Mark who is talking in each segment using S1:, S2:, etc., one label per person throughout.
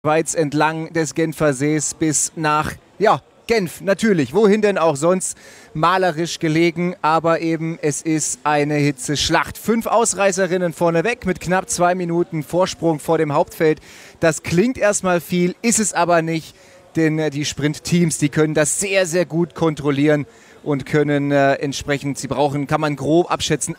S1: Schweiz entlang des Genfersees bis nach, Genf, natürlich. Wohin denn auch sonst? Malerisch gelegen, aber eben es ist eine Hitzeschlacht. 5 Ausreißerinnen vorneweg mit knapp 2 Minuten Vorsprung vor dem Hauptfeld. Das klingt erstmal viel, ist es aber nicht, denn die Sprintteams, die können das sehr, sehr gut kontrollieren und können entsprechend, kann man grob abschätzen,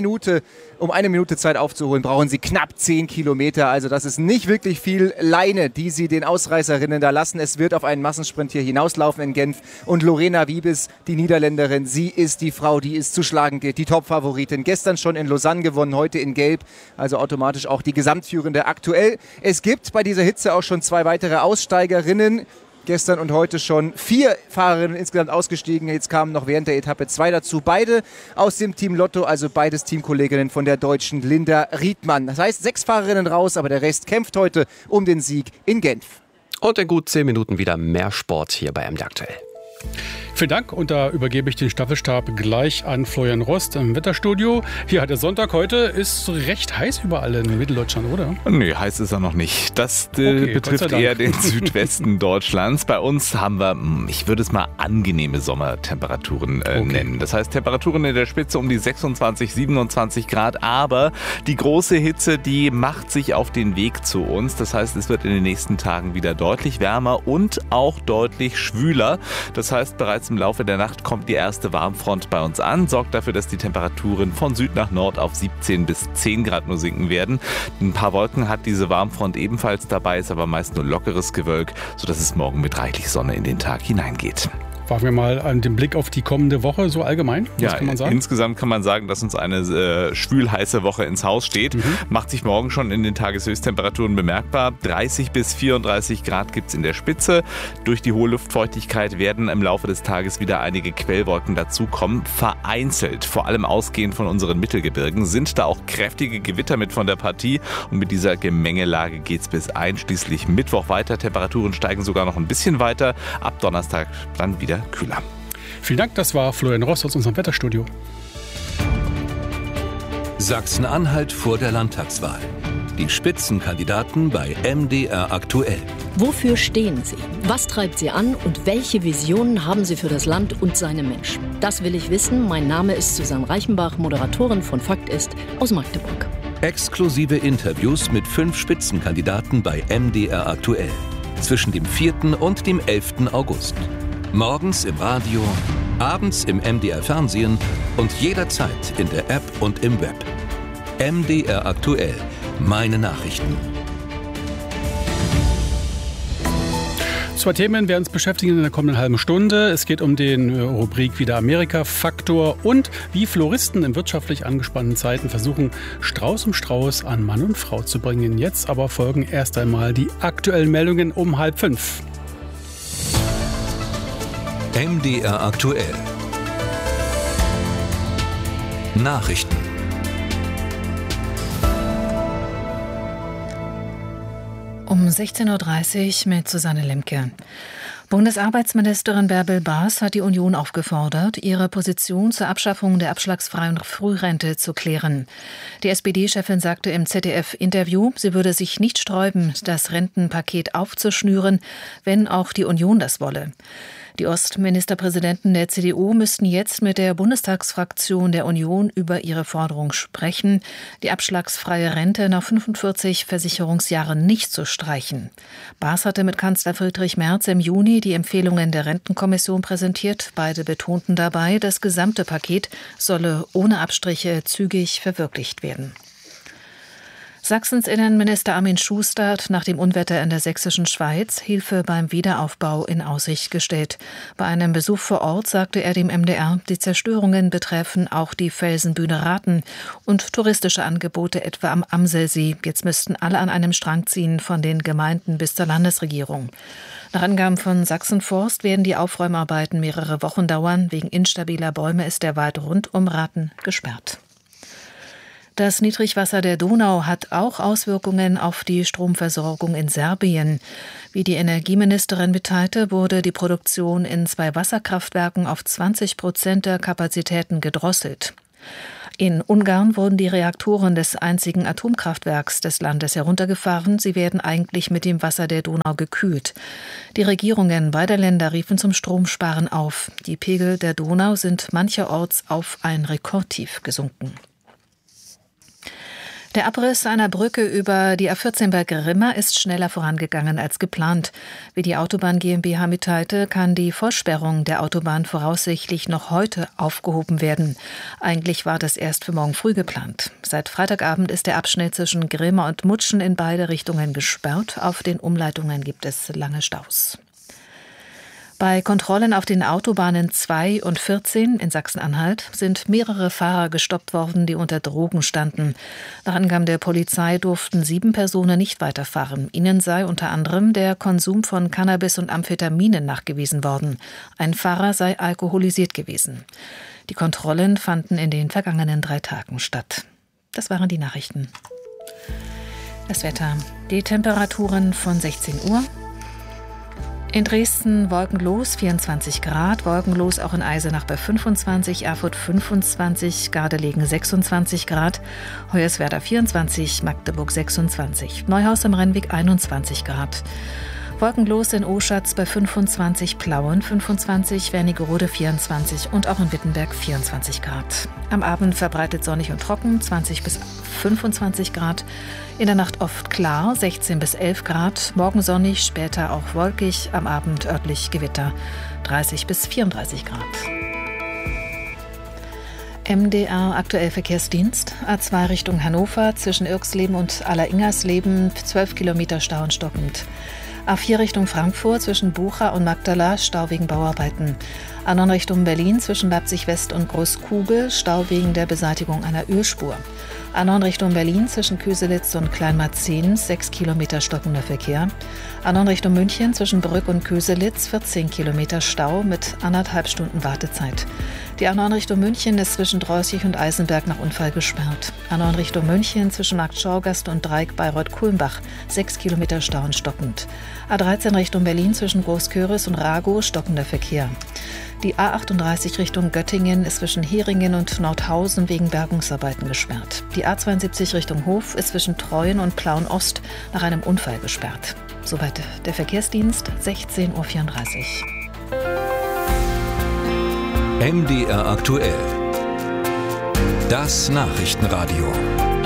S1: um eine Minute Zeit aufzuholen, brauchen sie knapp 10 Kilometer. Also das ist nicht wirklich viel Leine, die sie den Ausreißerinnen da lassen. Es wird auf einen Massensprint hier hinauslaufen in Genf. Und Lorena Wiebes, die Niederländerin, sie ist die Frau, die es zu schlagen gilt, die Topfavoritin. Gestern schon in Lausanne gewonnen, heute in Gelb, also automatisch auch die Gesamtführende aktuell. Es gibt bei dieser Hitze auch schon 2 weitere Aussteigerinnen. Gestern und heute schon 4 Fahrerinnen insgesamt ausgestiegen. Jetzt kamen noch während der Etappe 2 dazu. Beide aus dem Team Lotto, also beides Teamkolleginnen von der deutschen Linda Riedmann. Das heißt 6 Fahrerinnen raus, aber der Rest kämpft heute um den Sieg in Genf.
S2: Und in gut 10 Minuten wieder mehr Sport hier bei MD Aktuell.
S3: Vielen Dank und da übergebe ich den Staffelstab gleich an Florian Rost im Wetterstudio. Hier hat der Sonntag heute, ist recht heiß überall in Mitteldeutschland, oder?
S4: Nee, heiß ist er noch nicht. Das betrifft eher den Südwesten Deutschlands. Bei uns haben wir, ich würde es mal angenehme Sommertemperaturen nennen. Das heißt Temperaturen in der Spitze um die 26, 27 Grad. Aber die große Hitze, die macht sich auf den Weg zu uns. Das heißt, es wird in den nächsten Tagen wieder deutlich wärmer und auch deutlich schwüler. Das heißt, bereits im Laufe der Nacht kommt die erste Warmfront bei uns an, sorgt dafür, dass die Temperaturen von Süd nach Nord auf 17 bis 10 Grad nur sinken werden. Ein paar Wolken hat diese Warmfront ebenfalls dabei, ist aber meist nur lockeres Gewölk, sodass es morgen mit reichlich Sonne in den Tag hineingeht.
S3: Wagen wir mal den Blick auf die kommende Woche so allgemein. Was kann man sagen?
S4: Insgesamt kann man sagen, dass uns eine schwül-heiße Woche ins Haus steht. Macht sich morgen schon in den Tageshöchsttemperaturen bemerkbar. 30 bis 34 Grad gibt es in der Spitze. Durch die hohe Luftfeuchtigkeit werden im Laufe des Tages wieder einige Quellwolken dazukommen. Vereinzelt, vor allem ausgehend von unseren Mittelgebirgen, sind da auch kräftige Gewitter mit von der Partie. Und mit dieser Gemengelage geht es bis einschließlich Mittwoch weiter. Temperaturen steigen sogar noch ein bisschen weiter. Ab Donnerstag dann wieder kühler.
S3: Vielen Dank, das war Florian Rost aus unserem Wetterstudio.
S5: Sachsen-Anhalt vor der Landtagswahl. Die Spitzenkandidaten bei MDR aktuell.
S6: Wofür stehen Sie? Was treibt Sie an und welche Visionen haben Sie für das Land und seine Menschen? Das will ich wissen. Mein Name ist Susanne Reichenbach, Moderatorin von Fakt ist aus Magdeburg.
S5: Exklusive Interviews mit 5 Spitzenkandidaten bei MDR aktuell. Zwischen dem 4. und dem 11. August. Morgens im Radio, abends im MDR Fernsehen und jederzeit in der App und im Web. MDR aktuell. Meine Nachrichten.
S3: 2 Themen werden uns beschäftigen in der kommenden halben Stunde. Es geht um den Rubrik Wieder Amerika-Faktor und wie Floristen in wirtschaftlich angespannten Zeiten versuchen, Strauß um Strauß an Mann und Frau zu bringen. Jetzt aber folgen erst einmal die aktuellen Meldungen um 4:30.
S5: MDR aktuell. Nachrichten.
S7: Um 16.30 Uhr mit Susanne Lemke. Bundesarbeitsministerin Bärbel Baas hat die Union aufgefordert, ihre Position zur Abschaffung der abschlagsfreien Frührente zu klären. Die SPD-Chefin sagte im ZDF-Interview, sie würde sich nicht sträuben, das Rentenpaket aufzuschnüren, wenn auch die Union das wolle. Die Ostministerpräsidenten der CDU müssten jetzt mit der Bundestagsfraktion der Union über ihre Forderung sprechen, die abschlagsfreie Rente nach 45 Versicherungsjahren nicht zu streichen. Baas hatte mit Kanzler Friedrich Merz im Juni die Empfehlungen der Rentenkommission präsentiert. Beide betonten dabei, das gesamte Paket solle ohne Abstriche zügig verwirklicht werden. Sachsens Innenminister Armin Schuster hat nach dem Unwetter in der sächsischen Schweiz Hilfe beim Wiederaufbau in Aussicht gestellt. Bei einem Besuch vor Ort sagte er dem MDR, die Zerstörungen betreffen auch die Felsenbühne Raten und touristische Angebote etwa am Amselsee. Jetzt müssten alle an einem Strang ziehen, von den Gemeinden bis zur Landesregierung. Nach Angaben von Sachsenforst werden die Aufräumarbeiten mehrere Wochen dauern. Wegen instabiler Bäume ist der Wald rund um Raten gesperrt. Das Niedrigwasser der Donau hat auch Auswirkungen auf die Stromversorgung in Serbien. Wie die Energieministerin mitteilte, wurde die Produktion in 2 Wasserkraftwerken auf 20% der Kapazitäten gedrosselt. In Ungarn wurden die Reaktoren des einzigen Atomkraftwerks des Landes heruntergefahren. Sie werden eigentlich mit dem Wasser der Donau gekühlt. Die Regierungen beider Länder riefen zum Stromsparen auf. Die Pegel der Donau sind mancherorts auf ein Rekordtief gesunken. Der Abriss einer Brücke über die A14 bei Grimma ist schneller vorangegangen als geplant. Wie die Autobahn GmbH mitteilte, kann die Vollsperrung der Autobahn voraussichtlich noch heute aufgehoben werden. Eigentlich war das erst für morgen früh geplant. Seit Freitagabend ist der Abschnitt zwischen Grimma und Mutschen in beide Richtungen gesperrt. Auf den Umleitungen gibt es lange Staus. Bei Kontrollen auf den Autobahnen 2 und 14 in Sachsen-Anhalt sind mehrere Fahrer gestoppt worden, die unter Drogen standen. Nach Angaben der Polizei durften 7 Personen nicht weiterfahren. Ihnen sei unter anderem der Konsum von Cannabis und Amphetaminen nachgewiesen worden. Ein Fahrer sei alkoholisiert gewesen. Die Kontrollen fanden in den vergangenen 3 Tagen statt. Das waren die Nachrichten. Das Wetter. Die Temperaturen von 16 Uhr. In Dresden wolkenlos 24 Grad, wolkenlos auch in Eisenach bei 25, Erfurt 25, Gardelegen 26 Grad, Hoyerswerda 24, Magdeburg 26, Neuhaus am Rennweg 21 Grad. Wolkenlos in Oschatz bei 25, Plauen 25, Wernigerode 24 und auch in Wittenberg 24 Grad. Am Abend verbreitet sonnig und trocken, 20 bis 25 Grad. In der Nacht oft klar, 16 bis 11 Grad. Morgen sonnig, später auch wolkig, am Abend örtlich Gewitter, 30 bis 34 Grad. MDR aktuell Verkehrsdienst, A2 Richtung Hannover, zwischen Irxleben und Alleringers-Leben, 12 Kilometer Stau und stockend. A4 Richtung Frankfurt zwischen Bucha und Magdala, Stau wegen Bauarbeiten. A9 Richtung Berlin zwischen Leipzig West und Großkugel, Stau wegen der Beseitigung einer Ölspur. A9 Richtung Berlin zwischen Köselitz und Kleinmarzehn, 6 Kilometer stockender Verkehr. A9 Richtung München zwischen Brück und Köselitz, 14 Kilometer Stau mit 1,5 Stunden Wartezeit. Die A9 Richtung München ist zwischen Dreußig und Eisenberg nach Unfall gesperrt. A9 Richtung München zwischen Marktschauergast und Dreieck Bayreuth-Kulmbach, 6 Kilometer Stau und stockend. A13 Richtung Berlin zwischen Großköris und Ragow, stockender Verkehr. Die A38 Richtung Göttingen ist zwischen Heringen und Nordhausen wegen Bergungsarbeiten gesperrt. Die A72 Richtung Hof ist zwischen Treuen und Plauen-Ost nach einem Unfall gesperrt. Soweit der Verkehrsdienst, 16.34 Uhr.
S5: MDR aktuell. Das Nachrichtenradio.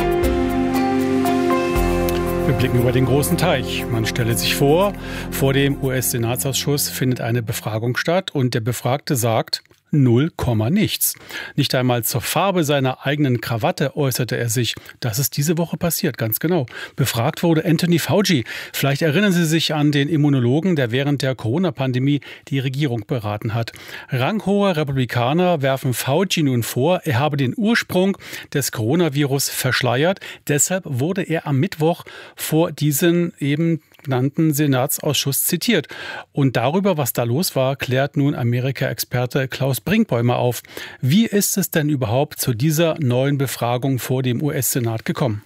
S3: Wir blicken über den großen Teich. Man stelle sich vor dem US-Senatsausschuss findet eine Befragung statt und der Befragte sagt 0, nichts. Nicht einmal zur Farbe seiner eigenen Krawatte äußerte er sich. Das ist diese Woche passiert, ganz genau. Befragt wurde Anthony Fauci. Vielleicht erinnern Sie sich an den Immunologen, der während der Corona-Pandemie die Regierung beraten hat. Ranghohe Republikaner werfen Fauci nun vor, er habe den Ursprung des Coronavirus verschleiert. Deshalb wurde er am Mittwoch vor diesen eben genannten Senatsausschuss zitiert. Und darüber, was da los war, klärt nun Amerika-Experte Klaus Brinkbäumer auf. Wie ist es denn überhaupt zu dieser neuen Befragung vor dem US-Senat gekommen?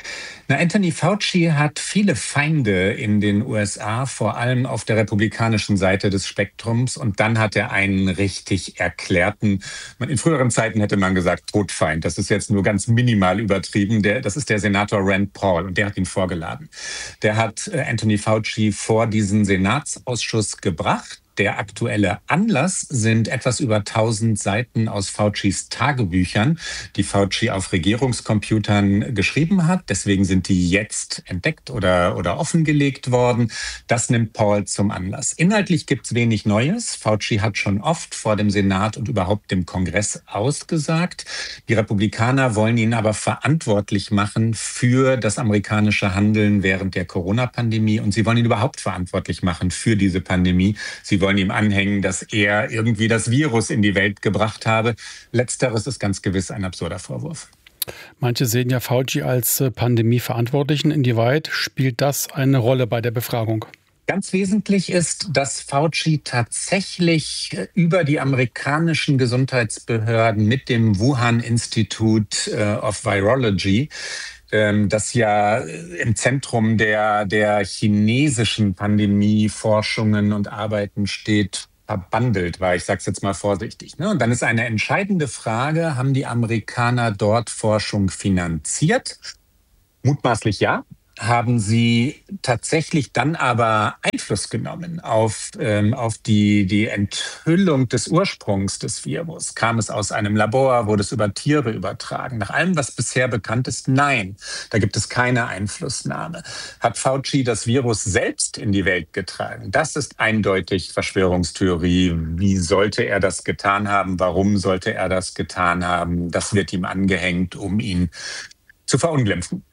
S8: Anthony Fauci hat viele Feinde in den USA, vor allem auf der republikanischen Seite des Spektrums. Und dann hat er einen richtig erklärten, in früheren Zeiten hätte man gesagt Todfeind. Das ist jetzt nur ganz minimal übertrieben. Das ist der Senator Rand Paul und der hat ihn vorgeladen. Der hat Anthony Fauci vor diesen Senatsausschuss gebracht. Der aktuelle Anlass sind etwas über 1000 Seiten aus Faucis Tagebüchern, die Fauci auf Regierungscomputern geschrieben hat. Deswegen sind die jetzt entdeckt oder offengelegt worden. Das nimmt Paul zum Anlass. Inhaltlich gibt es wenig Neues. Fauci hat schon oft vor dem Senat und überhaupt dem Kongress ausgesagt. Die Republikaner wollen ihn aber verantwortlich machen für das amerikanische Handeln während der Corona-Pandemie. Und sie wollen ihn überhaupt verantwortlich machen für diese Pandemie. Sie wollen ihm anhängen, dass er irgendwie das Virus in die Welt gebracht habe. Letzteres ist ganz gewiss ein absurder Vorwurf.
S3: Manche sehen ja Fauci als Pandemieverantwortlichen. Inwieweit spielt das eine Rolle bei der Befragung?
S8: Ganz wesentlich ist, dass Fauci tatsächlich über die amerikanischen Gesundheitsbehörden mit dem Wuhan Institute of Virology, das ja im Zentrum der chinesischen Pandemieforschungen und Arbeiten steht, verbandelt war. Ich sage es jetzt mal vorsichtig. Und dann ist eine entscheidende Frage, haben die Amerikaner dort Forschung finanziert? Mutmaßlich ja. Haben sie tatsächlich dann aber Einfluss genommen auf die Enthüllung des Ursprungs des Virus? Kam es aus einem Labor? Wurde es über Tiere übertragen? Nach allem, was bisher bekannt ist, nein. Da gibt es keine Einflussnahme. Hat Fauci das Virus selbst in die Welt getragen? Das ist eindeutig Verschwörungstheorie. Wie sollte er das getan haben? Warum sollte er das getan haben? Das wird ihm angehängt, um ihn zu verunglimpfen.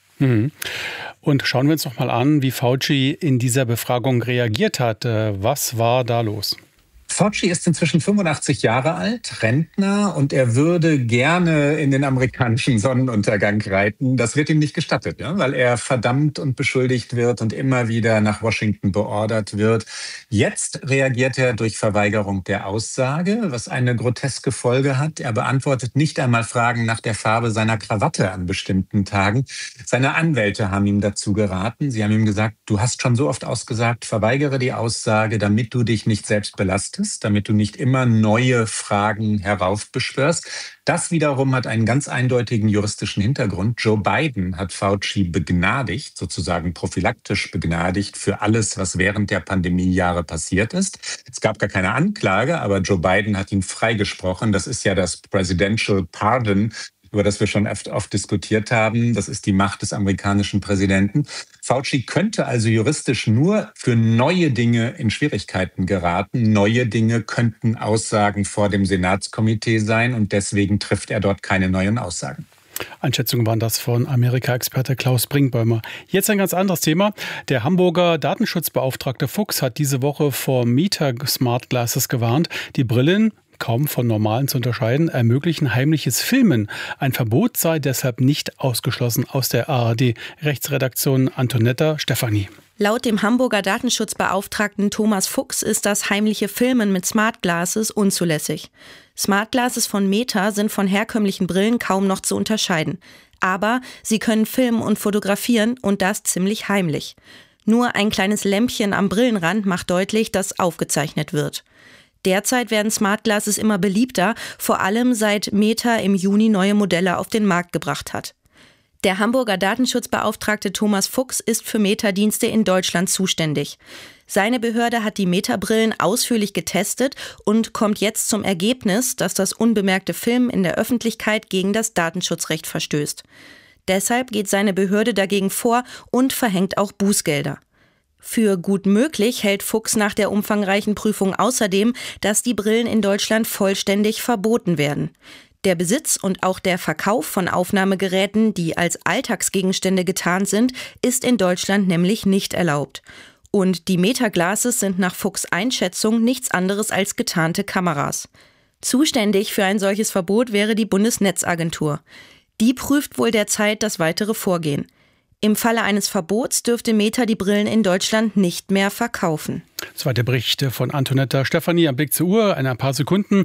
S3: Und schauen wir uns noch mal an, wie Fauci in dieser Befragung reagiert hat. Was war da los?
S8: Fauci ist inzwischen 85 Jahre alt, Rentner, und er würde gerne in den amerikanischen Sonnenuntergang reiten. Das wird ihm nicht gestattet, ja, weil er verdammt und beschuldigt wird und immer wieder nach Washington beordert wird. Jetzt reagiert er durch Verweigerung der Aussage, was eine groteske Folge hat. Er beantwortet nicht einmal Fragen nach der Farbe seiner Krawatte an bestimmten Tagen. Seine Anwälte haben ihm dazu geraten. Sie haben ihm gesagt, du hast schon so oft ausgesagt, verweigere die Aussage, damit du dich nicht selbst belastest, damit du nicht immer neue Fragen heraufbeschwörst. Das wiederum hat einen ganz eindeutigen juristischen Hintergrund. Joe Biden hat Fauci begnadigt, sozusagen prophylaktisch begnadigt für alles, was während der Pandemiejahre passiert ist. Es gab gar keine Anklage, aber Joe Biden hat ihn freigesprochen. Das ist ja das Presidential Pardon, über das wir schon oft diskutiert haben. Das ist die Macht des amerikanischen Präsidenten. Fauci könnte also juristisch nur für neue Dinge in Schwierigkeiten geraten. Neue Dinge könnten Aussagen vor dem Senatskomitee sein und deswegen trifft er dort keine neuen Aussagen.
S3: Einschätzungen waren das von Amerika-Experte Klaus Brinkbäumer. Jetzt ein ganz anderes Thema. Der Hamburger Datenschutzbeauftragte Fuchs hat diese Woche vor Meta Smart Glasses gewarnt. Die Brillen, kaum von normalen zu unterscheiden, ermöglichen heimliches Filmen. Ein Verbot sei deshalb nicht ausgeschlossen. Aus der ARD-Rechtsredaktion Antonetta Stefanie.
S9: Laut dem Hamburger Datenschutzbeauftragten Thomas Fuchs ist das heimliche Filmen mit Smart Glasses unzulässig. Smart Glasses von Meta sind von herkömmlichen Brillen kaum noch zu unterscheiden. Aber sie können filmen und fotografieren und das ziemlich heimlich. Nur ein kleines Lämpchen am Brillenrand macht deutlich, dass aufgezeichnet wird. Derzeit werden Smart Glasses immer beliebter, vor allem seit Meta im Juni neue Modelle auf den Markt gebracht hat. Der Hamburger Datenschutzbeauftragte Thomas Fuchs ist für Meta-Dienste in Deutschland zuständig. Seine Behörde hat die Meta-Brillen ausführlich getestet und kommt jetzt zum Ergebnis, dass das unbemerkte Filmen in der Öffentlichkeit gegen das Datenschutzrecht verstößt. Deshalb geht seine Behörde dagegen vor und verhängt auch Bußgelder. Für gut möglich hält Fuchs nach der umfangreichen Prüfung außerdem, dass die Brillen in Deutschland vollständig verboten werden. Der Besitz und auch der Verkauf von Aufnahmegeräten, die als Alltagsgegenstände getarnt sind, ist in Deutschland nämlich nicht erlaubt. Und die Meta-Glasses sind nach Fuchs' Einschätzung nichts anderes als getarnte Kameras. Zuständig für ein solches Verbot wäre die Bundesnetzagentur. Die prüft wohl derzeit das weitere Vorgehen. Im Falle eines Verbots dürfte Meta die Brillen in Deutschland nicht mehr verkaufen.
S3: Zweite Berichte von Antonetta Stefanie am Blick zur Uhr. In ein paar Sekunden,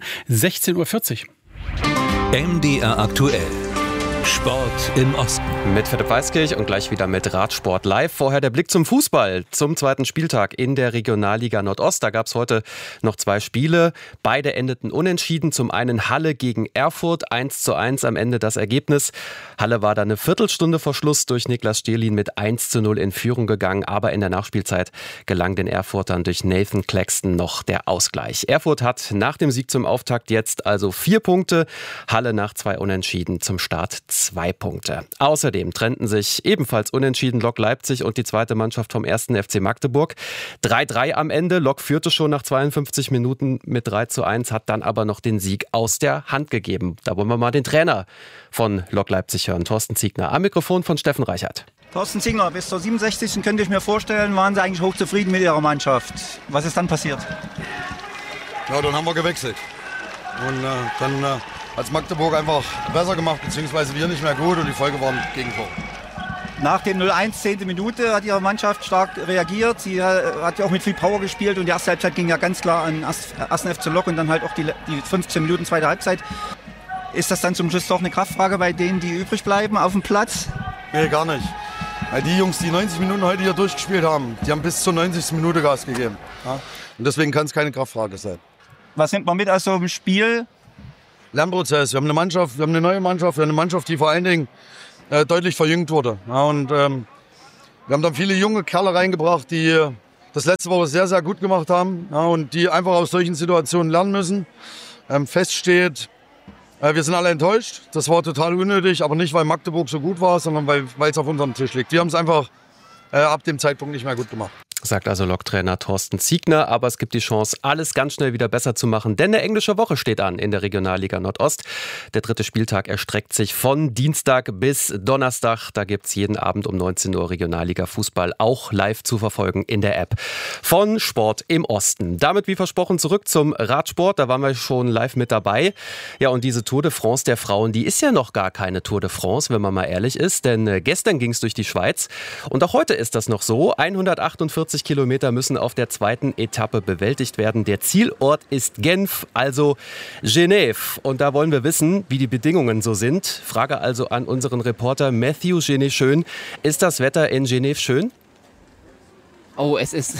S3: 16.40 Uhr.
S5: MDR aktuell. Sport im Osten.
S2: Mit Philipp Weiskirch und gleich wieder mit Radsport live. Vorher der Blick zum Fußball, zum zweiten Spieltag in der Regionalliga Nordost. Da gab es heute noch 2 Spiele. Beide endeten unentschieden. Zum einen Halle gegen Erfurt, 1:1 am Ende das Ergebnis. Halle war dann eine Viertelstunde vor Schluss durch Niklas Stierlin mit 1:0 in Führung gegangen. Aber in der Nachspielzeit gelang den Erfurtern durch Nathan Claxton noch der Ausgleich. Erfurt hat nach dem Sieg zum Auftakt jetzt also 4 Punkte. Halle nach 2 Unentschieden zum Start 2 Punkte. Außerdem trennten sich ebenfalls unentschieden Lok Leipzig und die zweite Mannschaft vom 1. FC Magdeburg. 3:3 am Ende. Lok führte schon nach 52 Minuten mit 3:1, hat dann aber noch den Sieg aus der Hand gegeben. Da wollen wir mal den Trainer von Lok Leipzig hören, Thorsten Ziegner. Am Mikrofon von Steffen Reichert.
S10: Thorsten Ziegner, bis zur 67. könnte ich mir vorstellen, waren Sie eigentlich hochzufrieden mit Ihrer Mannschaft. Was ist dann passiert?
S11: Ja, dann haben wir gewechselt. Und dann hat es Magdeburg einfach besser gemacht, beziehungsweise wir nicht mehr gut und die Folge war ein Gegentor.
S10: Nach dem 0:1, 10. Minute, hat Ihre Mannschaft stark reagiert. Sie hat ja auch mit viel Power gespielt und die erste Halbzeit ging ja ganz klar an 1. FC Lok und dann halt auch die 15 Minuten zweite Halbzeit. Ist das dann zum Schluss doch eine Kraftfrage bei denen, die übrig bleiben auf dem Platz?
S11: Nee, gar nicht. Die Jungs, die 90 Minuten heute hier durchgespielt haben, die haben bis zur 90. Minute Gas gegeben. Ja? Und deswegen kann es keine Kraftfrage sein.
S10: Was nimmt man mit aus so einem Spiel?
S11: Lernprozess. Wir haben eine Mannschaft, wir haben eine neue Mannschaft, wir haben eine Mannschaft, die vor allen Dingen deutlich verjüngt wurde. Ja, und wir haben dann viele junge Kerle reingebracht, die das letzte Woche sehr, sehr gut gemacht haben, ja, und die einfach aus solchen Situationen lernen müssen. Fest steht, wir sind alle enttäuscht. Das war total unnötig, aber nicht, weil Magdeburg so gut war, sondern weil es auf unserem Tisch liegt. Wir haben es einfach ab dem Zeitpunkt nicht mehr gut gemacht.
S2: Sagt also Loktrainer Thorsten Ziegner, aber es gibt die Chance, alles ganz schnell wieder besser zu machen, denn eine englische Woche steht an in der Regionalliga Nordost. Der 3. Spieltag erstreckt sich von Dienstag bis Donnerstag. Da gibt es jeden Abend um 19 Uhr Regionalliga Fußball auch live zu verfolgen in der App von Sport im Osten. Damit wie versprochen zurück zum Radsport, da waren wir schon live mit dabei. Ja, und diese Tour de France der Frauen, die ist ja noch gar keine Tour de France, wenn man mal ehrlich ist, denn gestern ging es durch die Schweiz und auch heute ist das noch so. 148 Kilometer müssen auf der zweiten Etappe bewältigt werden. Der Zielort ist Genf, also Genève. Und da wollen wir wissen, wie die Bedingungen so sind. Frage also an unseren Reporter Matthew Genet-Schön. Ist das Wetter in Genève schön?
S1: Oh, es ist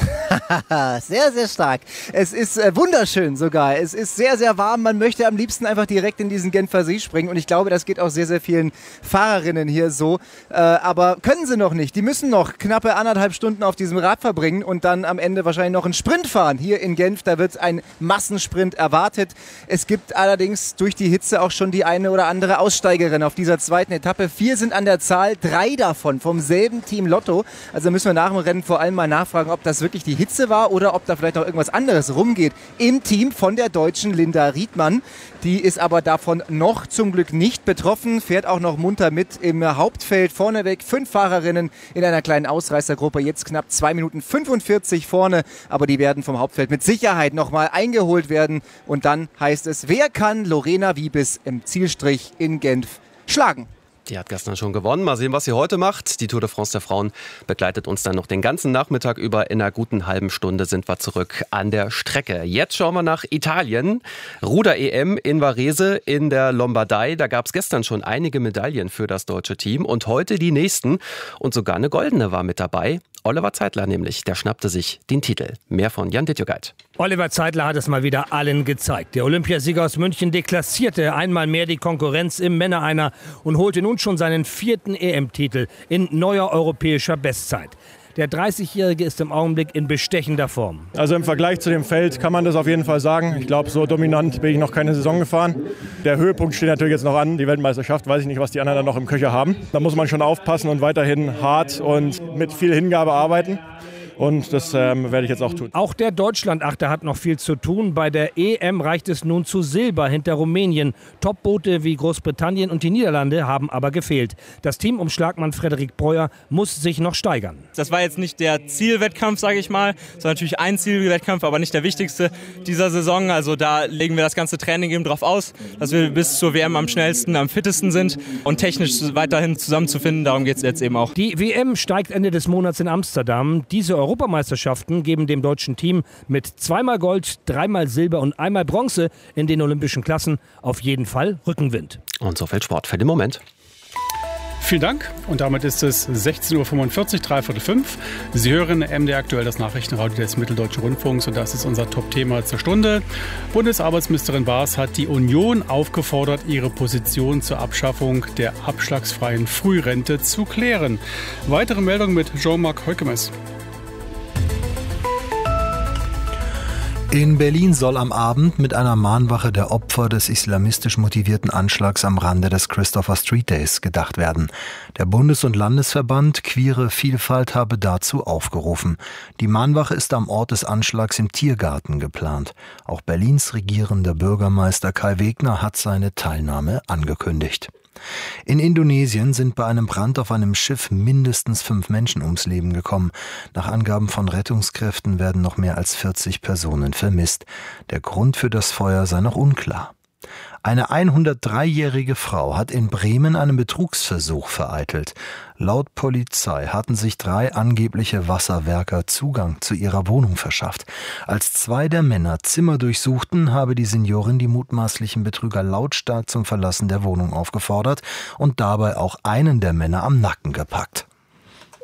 S1: sehr, sehr stark. Es ist wunderschön sogar. Es ist sehr, sehr warm. Man möchte am liebsten einfach direkt in diesen Genfer See springen. Und ich glaube, das geht auch sehr, sehr vielen Fahrerinnen hier so. Aber können sie noch nicht. Die müssen noch knappe 1,5 Stunden auf diesem Rad verbringen und dann am Ende wahrscheinlich noch einen Sprint fahren. Hier in Genf, da wird ein Massensprint erwartet. Es gibt allerdings durch die Hitze auch schon die eine oder andere Aussteigerin auf dieser zweiten Etappe. 4 sind an der Zahl, 3 davon vom selben Team Lotto. Also müssen wir nach dem Rennen vor allem mal nachfragen, ob das wirklich die Hitze war oder ob da vielleicht noch irgendwas anderes rumgeht im Team von der Deutschen Linda Riedmann. Die ist aber davon noch zum Glück nicht betroffen, fährt auch noch munter mit im Hauptfeld. Vorneweg 5 Fahrerinnen in einer kleinen Ausreißergruppe, jetzt knapp 2 Minuten 45 vorne, aber die werden vom Hauptfeld mit Sicherheit nochmal eingeholt werden. Und dann heißt es, wer kann Lorena Wiebes im Zielstrich in Genf schlagen?
S2: Die hat gestern schon gewonnen. Mal sehen, was sie heute macht. Die Tour de France der Frauen begleitet uns dann noch den ganzen Nachmittag über. In einer guten halben Stunde sind wir zurück an der Strecke. Jetzt schauen wir nach Italien. Ruder-EM in Varese in der Lombardei. Da gab es gestern schon einige Medaillen für das deutsche Team. Und heute die nächsten. Und sogar eine goldene war mit dabei. Oliver Zeitler nämlich, der schnappte sich den Titel. Mehr von Jan Dittjogait.
S12: Oliver Zeitler hat es mal wieder allen gezeigt. Der Olympiasieger aus München deklassierte einmal mehr die Konkurrenz im Männereiner und holte nun schon seinen 4. EM-Titel in neuer europäischer Bestzeit. Der 30-Jährige ist im Augenblick in bestechender Form.
S13: Also im Vergleich zu dem Feld kann man das auf jeden Fall sagen. Ich glaube, so dominant bin ich noch keine Saison gefahren. Der Höhepunkt steht natürlich jetzt noch an, die Weltmeisterschaft. Weiß ich nicht, was die anderen da noch im Köcher haben. Da muss man schon aufpassen und weiterhin hart und mit viel Hingabe arbeiten. Und das werde ich jetzt auch tun.
S12: Auch der Deutschlandachter hat noch viel zu tun. Bei der EM reicht es nun zu Silber hinter Rumänien. Topboote wie Großbritannien und die Niederlande haben aber gefehlt. Das Team um Schlagmann Frederik Breuer muss sich noch steigern.
S14: Das war jetzt nicht der Zielwettkampf, sage ich mal. Das war natürlich ein Zielwettkampf, aber nicht der wichtigste dieser Saison. Also da legen wir das ganze Training eben drauf aus, dass wir bis zur WM am schnellsten, am fittesten sind und technisch weiterhin zusammenzufinden. Darum geht es jetzt eben auch.
S12: Die WM steigt Ende des Monats in Amsterdam. Diese Europameisterschaften geben dem deutschen Team mit 2-mal Gold, 3-mal Silber und 1-mal Bronze in den olympischen Klassen auf jeden Fall Rückenwind.
S2: Und so viel Sport für den Moment.
S3: Vielen Dank. Und damit ist es 16.45 Uhr, 3:45. Sie hören MDR aktuell das Nachrichtenradio des Mitteldeutschen Rundfunks und das ist unser Top-Thema zur Stunde. Bundesarbeitsministerin Baas hat die Union aufgefordert, ihre Position zur Abschaffung der abschlagsfreien Frührente zu klären. Weitere Meldung mit Jean-Marc Heukemes.
S15: In Berlin soll am Abend mit einer Mahnwache der Opfer des islamistisch motivierten Anschlags am Rande des Christopher Street Days gedacht werden. Der Bundes- und Landesverband Queere Vielfalt habe dazu aufgerufen. Die Mahnwache ist am Ort des Anschlags im Tiergarten geplant. Auch Berlins regierender Bürgermeister Kai Wegner hat seine Teilnahme angekündigt. In Indonesien sind bei einem Brand auf einem Schiff mindestens 5 Menschen ums Leben gekommen. Nach Angaben von Rettungskräften werden noch mehr als 40 Personen vermisst. Der Grund für das Feuer sei noch unklar. Eine 103-jährige Frau hat in Bremen einen Betrugsversuch vereitelt. Laut Polizei hatten sich 3 angebliche Wasserwerker Zugang zu ihrer Wohnung verschafft. Als 2 der Männer Zimmer durchsuchten, habe die Seniorin die mutmaßlichen Betrüger lautstark zum Verlassen der Wohnung aufgefordert und dabei auch einen der Männer am Nacken gepackt.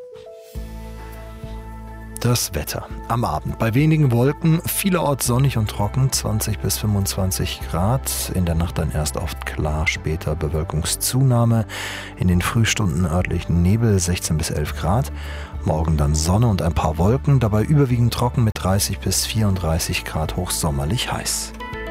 S15: Das Wetter. Am Abend bei wenigen Wolken, vielerorts sonnig und trocken, 20 bis 25 Grad. In der Nacht dann erst oft klar, später Bewölkungszunahme. In den Frühstunden örtlichen Nebel, 16 bis 11 Grad. Morgen dann Sonne und ein paar Wolken, dabei überwiegend trocken mit 30 bis 34 Grad, hochsommerlich heiß.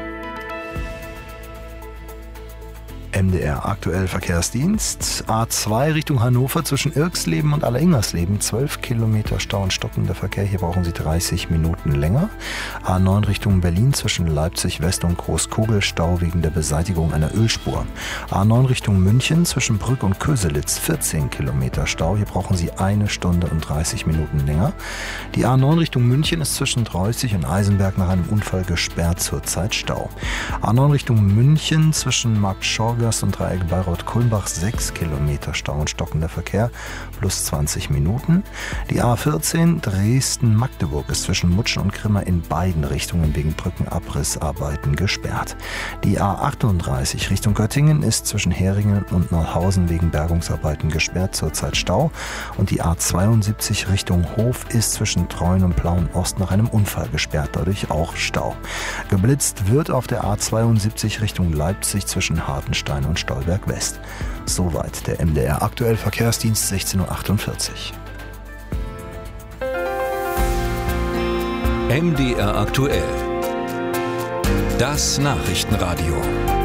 S15: MDR aktuell Verkehrsdienst. A2 Richtung Hannover zwischen Irxleben und Alleringmersleben. 12 Kilometer Stau und stockender Verkehr. Hier brauchen Sie 30 Minuten länger. A9 Richtung Berlin zwischen Leipzig West und Großkogel. Stau wegen der Beseitigung einer Ölspur. A9 Richtung München zwischen Brück und Köselitz. 14 Kilometer Stau. Hier brauchen Sie 1 Stunde und 30 Minuten länger. Die A9 Richtung München ist zwischen Dreuzig und Eisenberg nach einem Unfall gesperrt. Zurzeit Stau. A9 Richtung München zwischen Marktschorgast und Dreieck Bayreuth-Kulmbach 6 Kilometer Stau und stockender Verkehr, plus 20 Minuten. Die A14 Dresden-Magdeburg ist zwischen Mutschen und Grimma in beiden Richtungen wegen Brückenabrissarbeiten gesperrt. Die A38 Richtung Göttingen ist zwischen Heringen und Nordhausen wegen Bergungsarbeiten gesperrt, zurzeit Stau. Und die A72 Richtung Hof ist zwischen Treuen und Plauen Ost nach einem Unfall gesperrt, dadurch auch Stau. Geblitzt wird auf der A72 Richtung Leipzig zwischen Hartenstein und Stolberg West. Soweit der MDR aktuell Verkehrsdienst 16:48
S5: Uhr. MDR aktuell. Das Nachrichtenradio.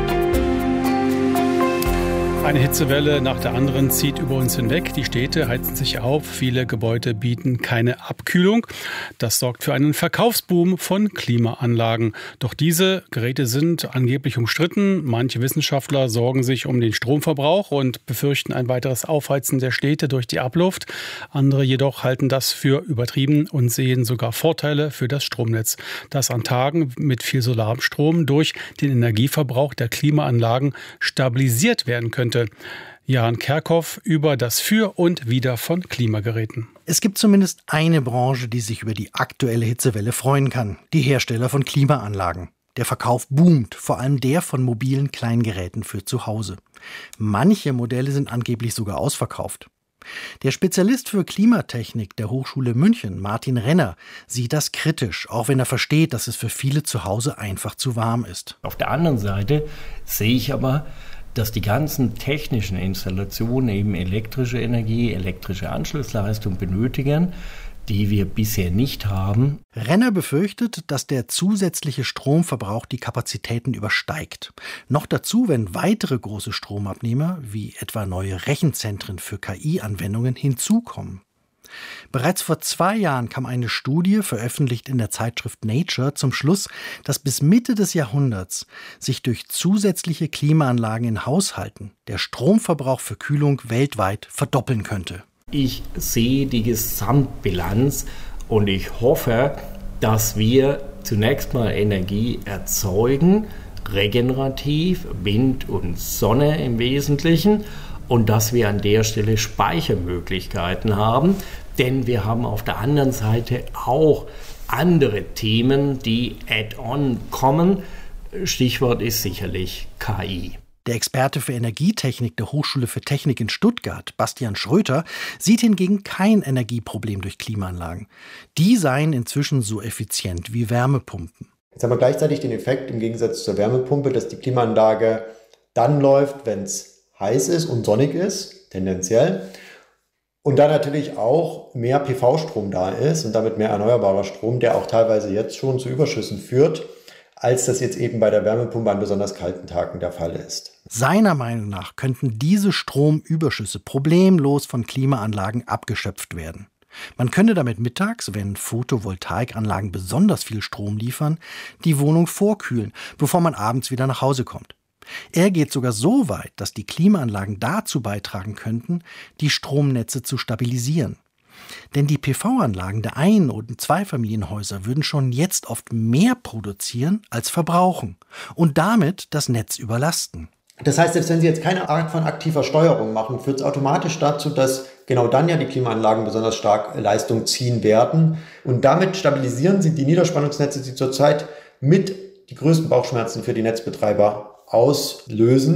S3: Eine Hitzewelle nach der anderen zieht über uns hinweg. Die Städte heizen sich auf. Viele Gebäude bieten keine Abkühlung. Das sorgt für einen Verkaufsboom von Klimaanlagen. Doch diese Geräte sind angeblich umstritten. Manche Wissenschaftler sorgen sich um den Stromverbrauch und befürchten ein weiteres Aufheizen der Städte durch die Abluft. Andere jedoch halten das für übertrieben und sehen sogar Vorteile für das Stromnetz, das an Tagen mit viel Solarstrom durch den Energieverbrauch der Klimaanlagen stabilisiert werden könnte. Jan Kerkhoff über das Für und Wider von Klimageräten.
S16: Es gibt zumindest eine Branche, die sich über die aktuelle Hitzewelle freuen kann. Die Hersteller von Klimaanlagen. Der Verkauf boomt, vor allem der von mobilen Kleingeräten für zu Hause. Manche Modelle sind angeblich sogar ausverkauft. Der Spezialist für Klimatechnik der Hochschule München, Martin Renner, sieht das kritisch, auch wenn er versteht, dass es für viele zu Hause einfach zu warm ist.
S17: Auf der anderen Seite sehe ich aber, dass die ganzen technischen Installationen eben elektrische Energie, elektrische Anschlussleistung benötigen, die wir bisher nicht haben.
S16: Renner befürchtet, dass der zusätzliche Stromverbrauch die Kapazitäten übersteigt. Noch dazu, wenn weitere große Stromabnehmer, wie etwa neue Rechenzentren für KI-Anwendungen, hinzukommen. Bereits vor 2 Jahren kam eine Studie, veröffentlicht in der Zeitschrift Nature, zum Schluss, dass bis Mitte des Jahrhunderts sich durch zusätzliche Klimaanlagen in Haushalten der Stromverbrauch für Kühlung weltweit verdoppeln könnte.
S17: Ich sehe die Gesamtbilanz und ich hoffe, dass wir zunächst mal Energie erzeugen, regenerativ, Wind und Sonne im Wesentlichen, und dass wir an der Stelle Speichermöglichkeiten haben, denn wir haben auf der anderen Seite auch andere Themen, die add-on kommen. Stichwort ist sicherlich KI.
S16: Der Experte für Energietechnik der Hochschule für Technik in Stuttgart, Bastian Schröter, sieht hingegen kein Energieproblem durch Klimaanlagen. Die seien inzwischen so effizient wie Wärmepumpen.
S18: Jetzt haben wir gleichzeitig den Effekt im Gegensatz zur Wärmepumpe, dass die Klimaanlage dann läuft, wenn es heiß ist und sonnig ist, tendenziell. Und dann natürlich auch mehr PV-Strom da ist und damit mehr erneuerbarer Strom, der auch teilweise jetzt schon zu Überschüssen führt, als das jetzt eben bei der Wärmepumpe an besonders kalten Tagen der Fall ist.
S16: Seiner Meinung nach könnten diese Stromüberschüsse problemlos von Klimaanlagen abgeschöpft werden. Man könne damit mittags, wenn Photovoltaikanlagen besonders viel Strom liefern, die Wohnung vorkühlen, bevor man abends wieder nach Hause kommt. Er geht sogar so weit, dass die Klimaanlagen dazu beitragen könnten, die Stromnetze zu stabilisieren. Denn die PV-Anlagen der Ein- und Zweifamilienhäuser würden schon jetzt oft mehr produzieren als verbrauchen und damit das Netz überlasten.
S18: Das heißt, selbst wenn Sie jetzt keine Art von aktiver Steuerung machen, führt es automatisch dazu, dass genau dann ja die Klimaanlagen besonders stark Leistung ziehen werden. Und damit stabilisieren Sie die Niederspannungsnetze, die zurzeit mit die größten Bauchschmerzen für die Netzbetreiber auslösen.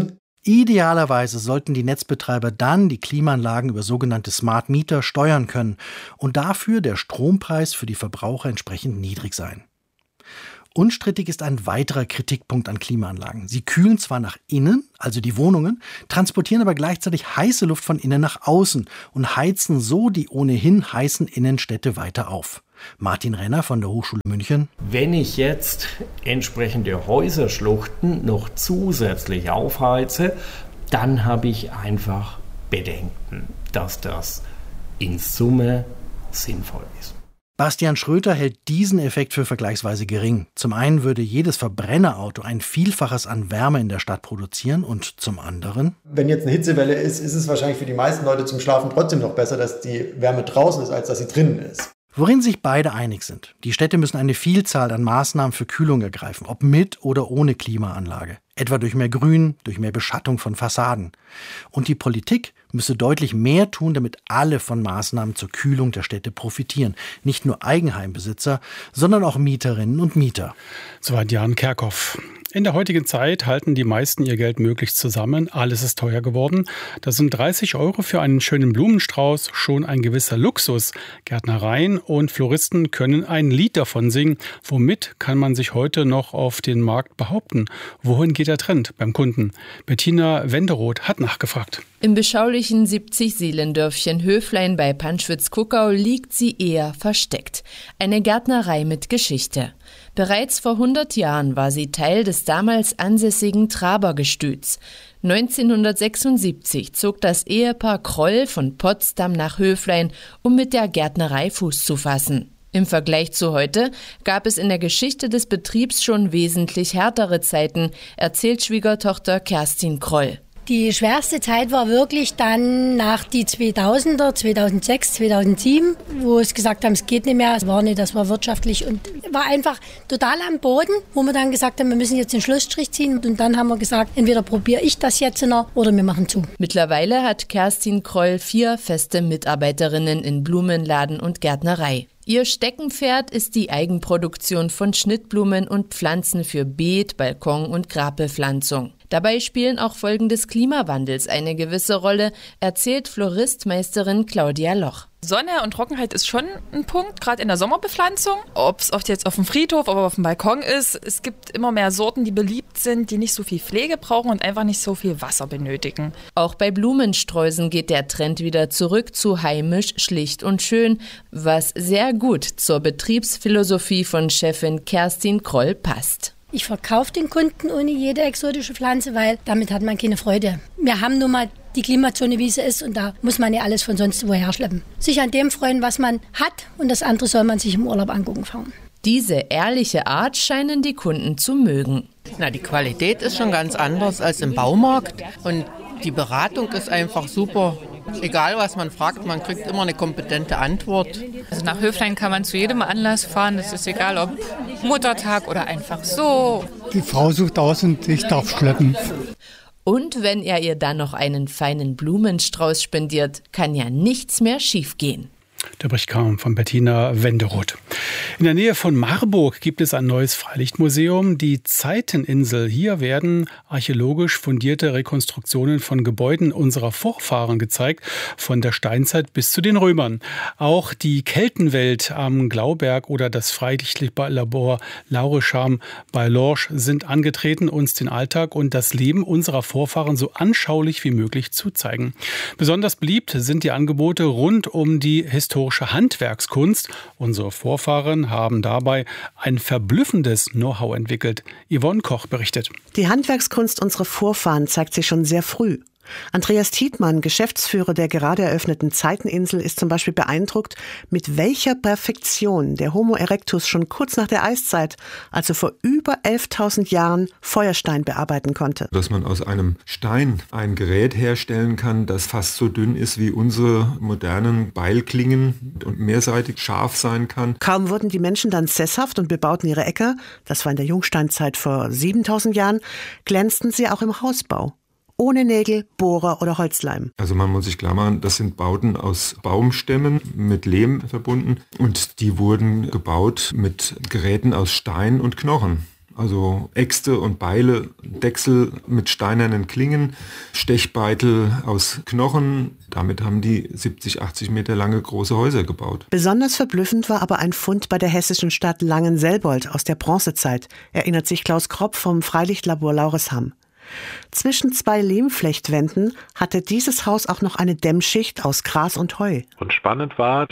S16: Idealerweise sollten die Netzbetreiber dann die Klimaanlagen über sogenannte Smart Meter steuern können und dafür der Strompreis für die Verbraucher entsprechend niedrig sein. Unstrittig ist ein weiterer Kritikpunkt an Klimaanlagen. Sie kühlen zwar nach innen, also die Wohnungen, transportieren aber gleichzeitig heiße Luft von innen nach außen und heizen so die ohnehin heißen Innenstädte weiter auf. Martin Renner von der Hochschule München.
S17: Wenn ich jetzt entsprechende Häuserschluchten noch zusätzlich aufheize, dann habe ich einfach Bedenken, dass das in Summe sinnvoll ist.
S16: Bastian Schröter hält diesen Effekt für vergleichsweise gering. Zum einen würde jedes Verbrennerauto ein Vielfaches an Wärme in der Stadt produzieren und zum anderen...
S18: Wenn jetzt eine Hitzewelle ist, ist es wahrscheinlich für die meisten Leute zum Schlafen trotzdem noch besser, dass die Wärme draußen ist, als dass sie drinnen ist.
S16: Worin sich beide einig sind. Die Städte müssen eine Vielzahl an Maßnahmen für Kühlung ergreifen, ob mit oder ohne Klimaanlage. Etwa durch mehr Grün, durch mehr Beschattung von Fassaden. Und die Politik müsse deutlich mehr tun, damit alle von Maßnahmen zur Kühlung der Städte profitieren. Nicht nur Eigenheimbesitzer, sondern auch Mieterinnen und Mieter.
S3: Soweit Jan Kerkhoff. In der heutigen Zeit halten die meisten ihr Geld möglichst zusammen. Alles ist teuer geworden. Da sind 30 € für einen schönen Blumenstrauß schon ein gewisser Luxus. Gärtnereien und Floristen können ein Lied davon singen. Womit kann man sich heute noch auf den Markt behaupten? Wohin geht der Trend beim Kunden? Bettina Wenderoth hat nachgefragt.
S19: Im beschaulichen 70-Seelendörfchen Höflein bei Panschwitz-Kuckau liegt sie eher versteckt. Eine Gärtnerei mit Geschichte. Bereits vor 100 Jahren war sie Teil des damals ansässigen Trabergestüts. 1976 zog das Ehepaar Kroll von Potsdam nach Höflein, um mit der Gärtnerei Fuß zu fassen. Im Vergleich zu heute gab es in der Geschichte des Betriebs schon wesentlich härtere Zeiten, erzählt Schwiegertochter Kerstin Kroll.
S20: Die schwerste Zeit war wirklich dann nach die 2000er, 2006, 2007, wo es gesagt haben, es geht nicht mehr. Das war wirtschaftlich und war einfach total am Boden, wo wir dann gesagt haben, wir müssen jetzt den Schlussstrich ziehen. Und dann haben wir gesagt, entweder probiere ich das jetzt noch oder wir machen zu.
S19: Mittlerweile hat Kerstin Kroll 4 feste Mitarbeiterinnen in Blumenladen und Gärtnerei. Ihr Steckenpferd ist die Eigenproduktion von Schnittblumen und Pflanzen für Beet-, Balkon- und Grabbepflanzung. Dabei spielen auch Folgen des Klimawandels eine gewisse Rolle, erzählt Floristmeisterin Claudia Loch.
S21: Sonne und Trockenheit ist schon ein Punkt, gerade in der Sommerbepflanzung. Ob es jetzt auf dem Friedhof oder auf dem Balkon ist, es gibt immer mehr Sorten, die beliebt sind, die nicht so viel Pflege brauchen und einfach nicht so viel Wasser benötigen.
S19: Auch bei Blumensträußen geht der Trend wieder zurück zu heimisch, schlicht und schön, was sehr gut zur Betriebsphilosophie von Chefin Kerstin Kroll passt.
S20: Ich verkaufe den Kunden ohne jede exotische Pflanze, weil damit hat man keine Freude. Wir haben nun mal die Klimazone, wie sie ist, und da muss man ja alles von sonst woher schleppen. Sich an dem freuen, was man hat, und das andere soll man sich im Urlaub angucken fahren.
S19: Diese ehrliche Art scheinen die Kunden zu mögen.
S22: Die Qualität ist schon ganz anders als im Baumarkt und die Beratung ist einfach super. Egal, was man fragt, man kriegt immer eine kompetente Antwort.
S23: Also nach Höflein kann man zu jedem Anlass fahren. Es ist egal, ob Muttertag oder einfach so.
S24: Die Frau sucht aus und ich darf schleppen.
S19: Und wenn er ihr dann noch einen feinen Blumenstrauß spendiert, kann ja nichts mehr schiefgehen.
S3: Der Bericht kam von Bettina Wenderoth. In der Nähe von Marburg gibt es ein neues Freilichtmuseum, die Zeiteninsel. Hier werden archäologisch fundierte Rekonstruktionen von Gebäuden unserer Vorfahren gezeigt, von der Steinzeit bis zu den Römern. Auch die Keltenwelt am Glauberg oder das Freilichtlabor Laurescham bei Lorsch sind angetreten, uns den Alltag und das Leben unserer Vorfahren so anschaulich wie möglich zu zeigen. Besonders beliebt sind die Angebote rund um die historische Handwerkskunst. Unsere Vorfahren haben dabei ein verblüffendes Know-how entwickelt. Yvonne Koch berichtet.
S25: Die Handwerkskunst unserer Vorfahren zeigt sich schon sehr früh. Andreas Tietmann, Geschäftsführer der gerade eröffneten Zeiteninsel, ist zum Beispiel beeindruckt, mit welcher Perfektion der Homo erectus schon kurz nach der Eiszeit, also vor über 11.000 Jahren, Feuerstein bearbeiten konnte.
S26: Dass man aus einem Stein ein Gerät herstellen kann, das fast so dünn ist wie unsere modernen Beilklingen und mehrseitig scharf sein kann.
S25: Kaum wurden die Menschen dann sesshaft und bebauten ihre Äcker, das war in der Jungsteinzeit vor 7.000 Jahren, glänzten sie auch im Hausbau. Ohne Nägel, Bohrer oder Holzleim.
S26: Also man muss sich klar machen, das sind Bauten aus Baumstämmen mit Lehm verbunden und die wurden gebaut mit Geräten aus Stein und Knochen. Also Äxte und Beile, Dechsel mit steinernen Klingen, Stechbeitel aus Knochen. Damit haben die 70, 80 Meter lange große Häuser gebaut.
S25: Besonders verblüffend war aber ein Fund bei der hessischen Stadt Langenselbold aus der Bronzezeit, erinnert sich Klaus Kropp vom Freilichtlabor Laureshamn. Zwischen 2 Lehmflechtwänden hatte dieses Haus auch noch eine Dämmschicht aus Gras und Heu.
S4: Und spannend war,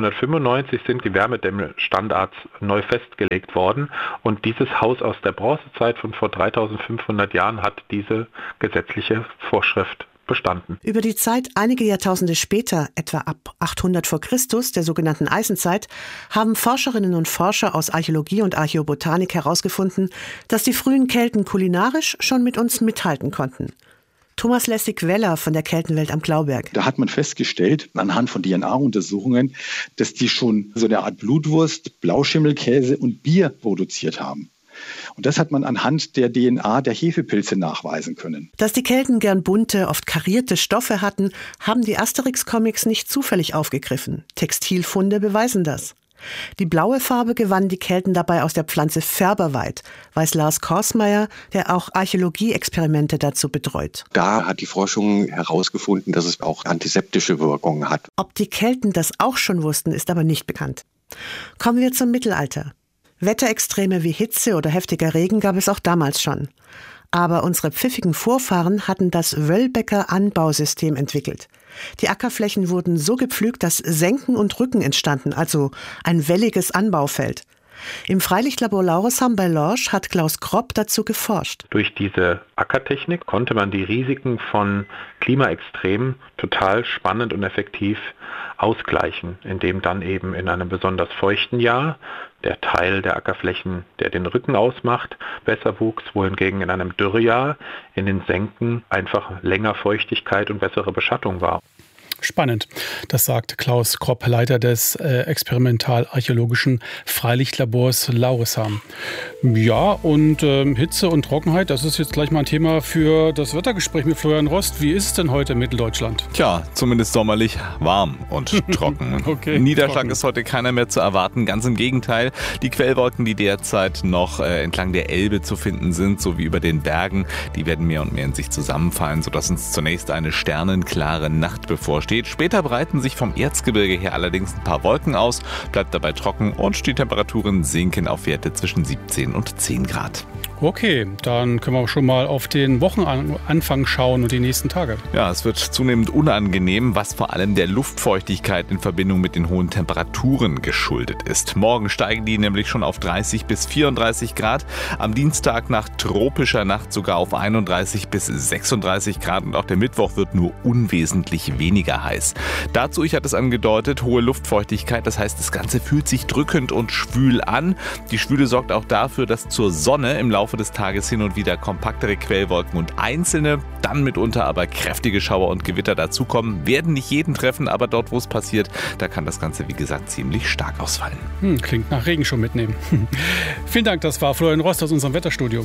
S4: 1995 sind die Wärmedämmstandards neu festgelegt worden und dieses Haus aus der Bronzezeit von vor 3500 Jahren hat diese gesetzliche Vorschrift bestanden.
S25: Über die Zeit einige Jahrtausende später, etwa ab 800 vor Christus, der sogenannten Eisenzeit, haben Forscherinnen und Forscher aus Archäologie und Archäobotanik herausgefunden, dass die frühen Kelten kulinarisch schon mit uns mithalten konnten. Thomas Lessig-Weller von der Keltenwelt am Klauberg.
S6: Da hat man festgestellt, anhand von DNA-Untersuchungen, dass die schon so eine Art Blutwurst, Blauschimmelkäse und Bier produziert haben. Und das hat man anhand der DNA der Hefepilze nachweisen können.
S25: Dass die Kelten gern bunte, oft karierte Stoffe hatten, haben die Asterix-Comics nicht zufällig aufgegriffen. Textilfunde beweisen das. Die blaue Farbe gewannen die Kelten dabei aus der Pflanze Färberweid, weiß Lars Korsmeier, der auch Archäologie-Experimente dazu betreut.
S7: Da hat die Forschung herausgefunden, dass es auch antiseptische Wirkungen hat.
S25: Ob die Kelten das auch schon wussten, ist aber nicht bekannt. Kommen wir zum Mittelalter. Wetterextreme wie Hitze oder heftiger Regen gab es auch damals schon. Aber unsere pfiffigen Vorfahren hatten das Wöllbecker Anbausystem entwickelt. Die Ackerflächen wurden so gepflügt, dass Senken und Rücken entstanden, also ein welliges Anbaufeld. Im Freilichtlabor Laureshamn bei Lorsch hat Klaus Kropp dazu geforscht.
S4: Durch diese Ackertechnik konnte man die Risiken von Klimaextremen total spannend und effektiv ausgleichen, indem dann eben in einem besonders feuchten Jahr der Teil der Ackerflächen, der den Rücken ausmacht, besser wuchs, wohingegen in einem Dürrejahr in den Senken einfach länger Feuchtigkeit und bessere Beschattung war.
S3: Spannend. Das sagt Klaus Kropp, Leiter des experimental-archäologischen Freilichtlabors Laureshamn. Ja, und Hitze und Trockenheit, das ist jetzt gleich mal ein Thema für das Wettergespräch mit Florian Rost. Wie ist es denn heute in Mitteldeutschland?
S8: Tja, zumindest sommerlich warm und trocken.
S3: Okay,
S8: Niederschlag
S3: trocken.
S8: ist heute keiner mehr zu erwarten. Ganz im Gegenteil. Die Quellwolken, die derzeit noch entlang der Elbe zu finden sind, sowie über den Bergen, die werden mehr und mehr in sich zusammenfallen, sodass uns zunächst eine sternenklare Nacht bevorsteht. Später breiten sich vom Erzgebirge her allerdings ein paar Wolken aus, bleibt dabei trocken und die Temperaturen sinken auf Werte zwischen 17 und 10 Grad.
S3: Okay, dann können wir auch schon mal auf den Wochenanfang schauen und die nächsten Tage.
S8: Ja, es wird zunehmend unangenehm, was vor allem der Luftfeuchtigkeit in Verbindung mit den hohen Temperaturen geschuldet ist. Morgen steigen die nämlich schon auf 30 bis 34 Grad. Am Dienstag nach tropischer Nacht sogar auf 31 bis 36 Grad und auch der Mittwoch wird nur unwesentlich weniger heiß. Dazu, ich hatte es angedeutet, hohe Luftfeuchtigkeit. Das heißt, das Ganze fühlt sich drückend und schwül an. Die Schwüle sorgt auch dafür, dass zur Sonne im Laufe des Tages hin und wieder kompaktere Quellwolken und einzelne, dann mitunter aber kräftige Schauer und Gewitter dazukommen. Werden nicht jeden treffen, aber dort, wo es passiert, da kann das Ganze, wie gesagt, ziemlich stark ausfallen.
S3: Klingt nach Regenschirm mitnehmen. Vielen Dank, das war Florian Rost aus unserem Wetterstudio.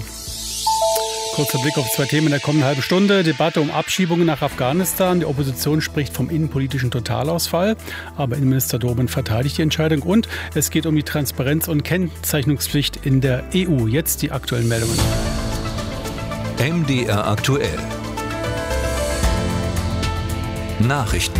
S3: Kurzer Blick auf 2 Themen in der kommenden halben Stunde. Debatte um Abschiebungen nach Afghanistan. Die Opposition spricht vom innenpolitischen Totalausfall. Aber Innenminister Dobrindt verteidigt die Entscheidung. Und es geht um die Transparenz- und Kennzeichnungspflicht in der EU. Jetzt die aktuellen Meldungen.
S5: MDR aktuell. Nachrichten.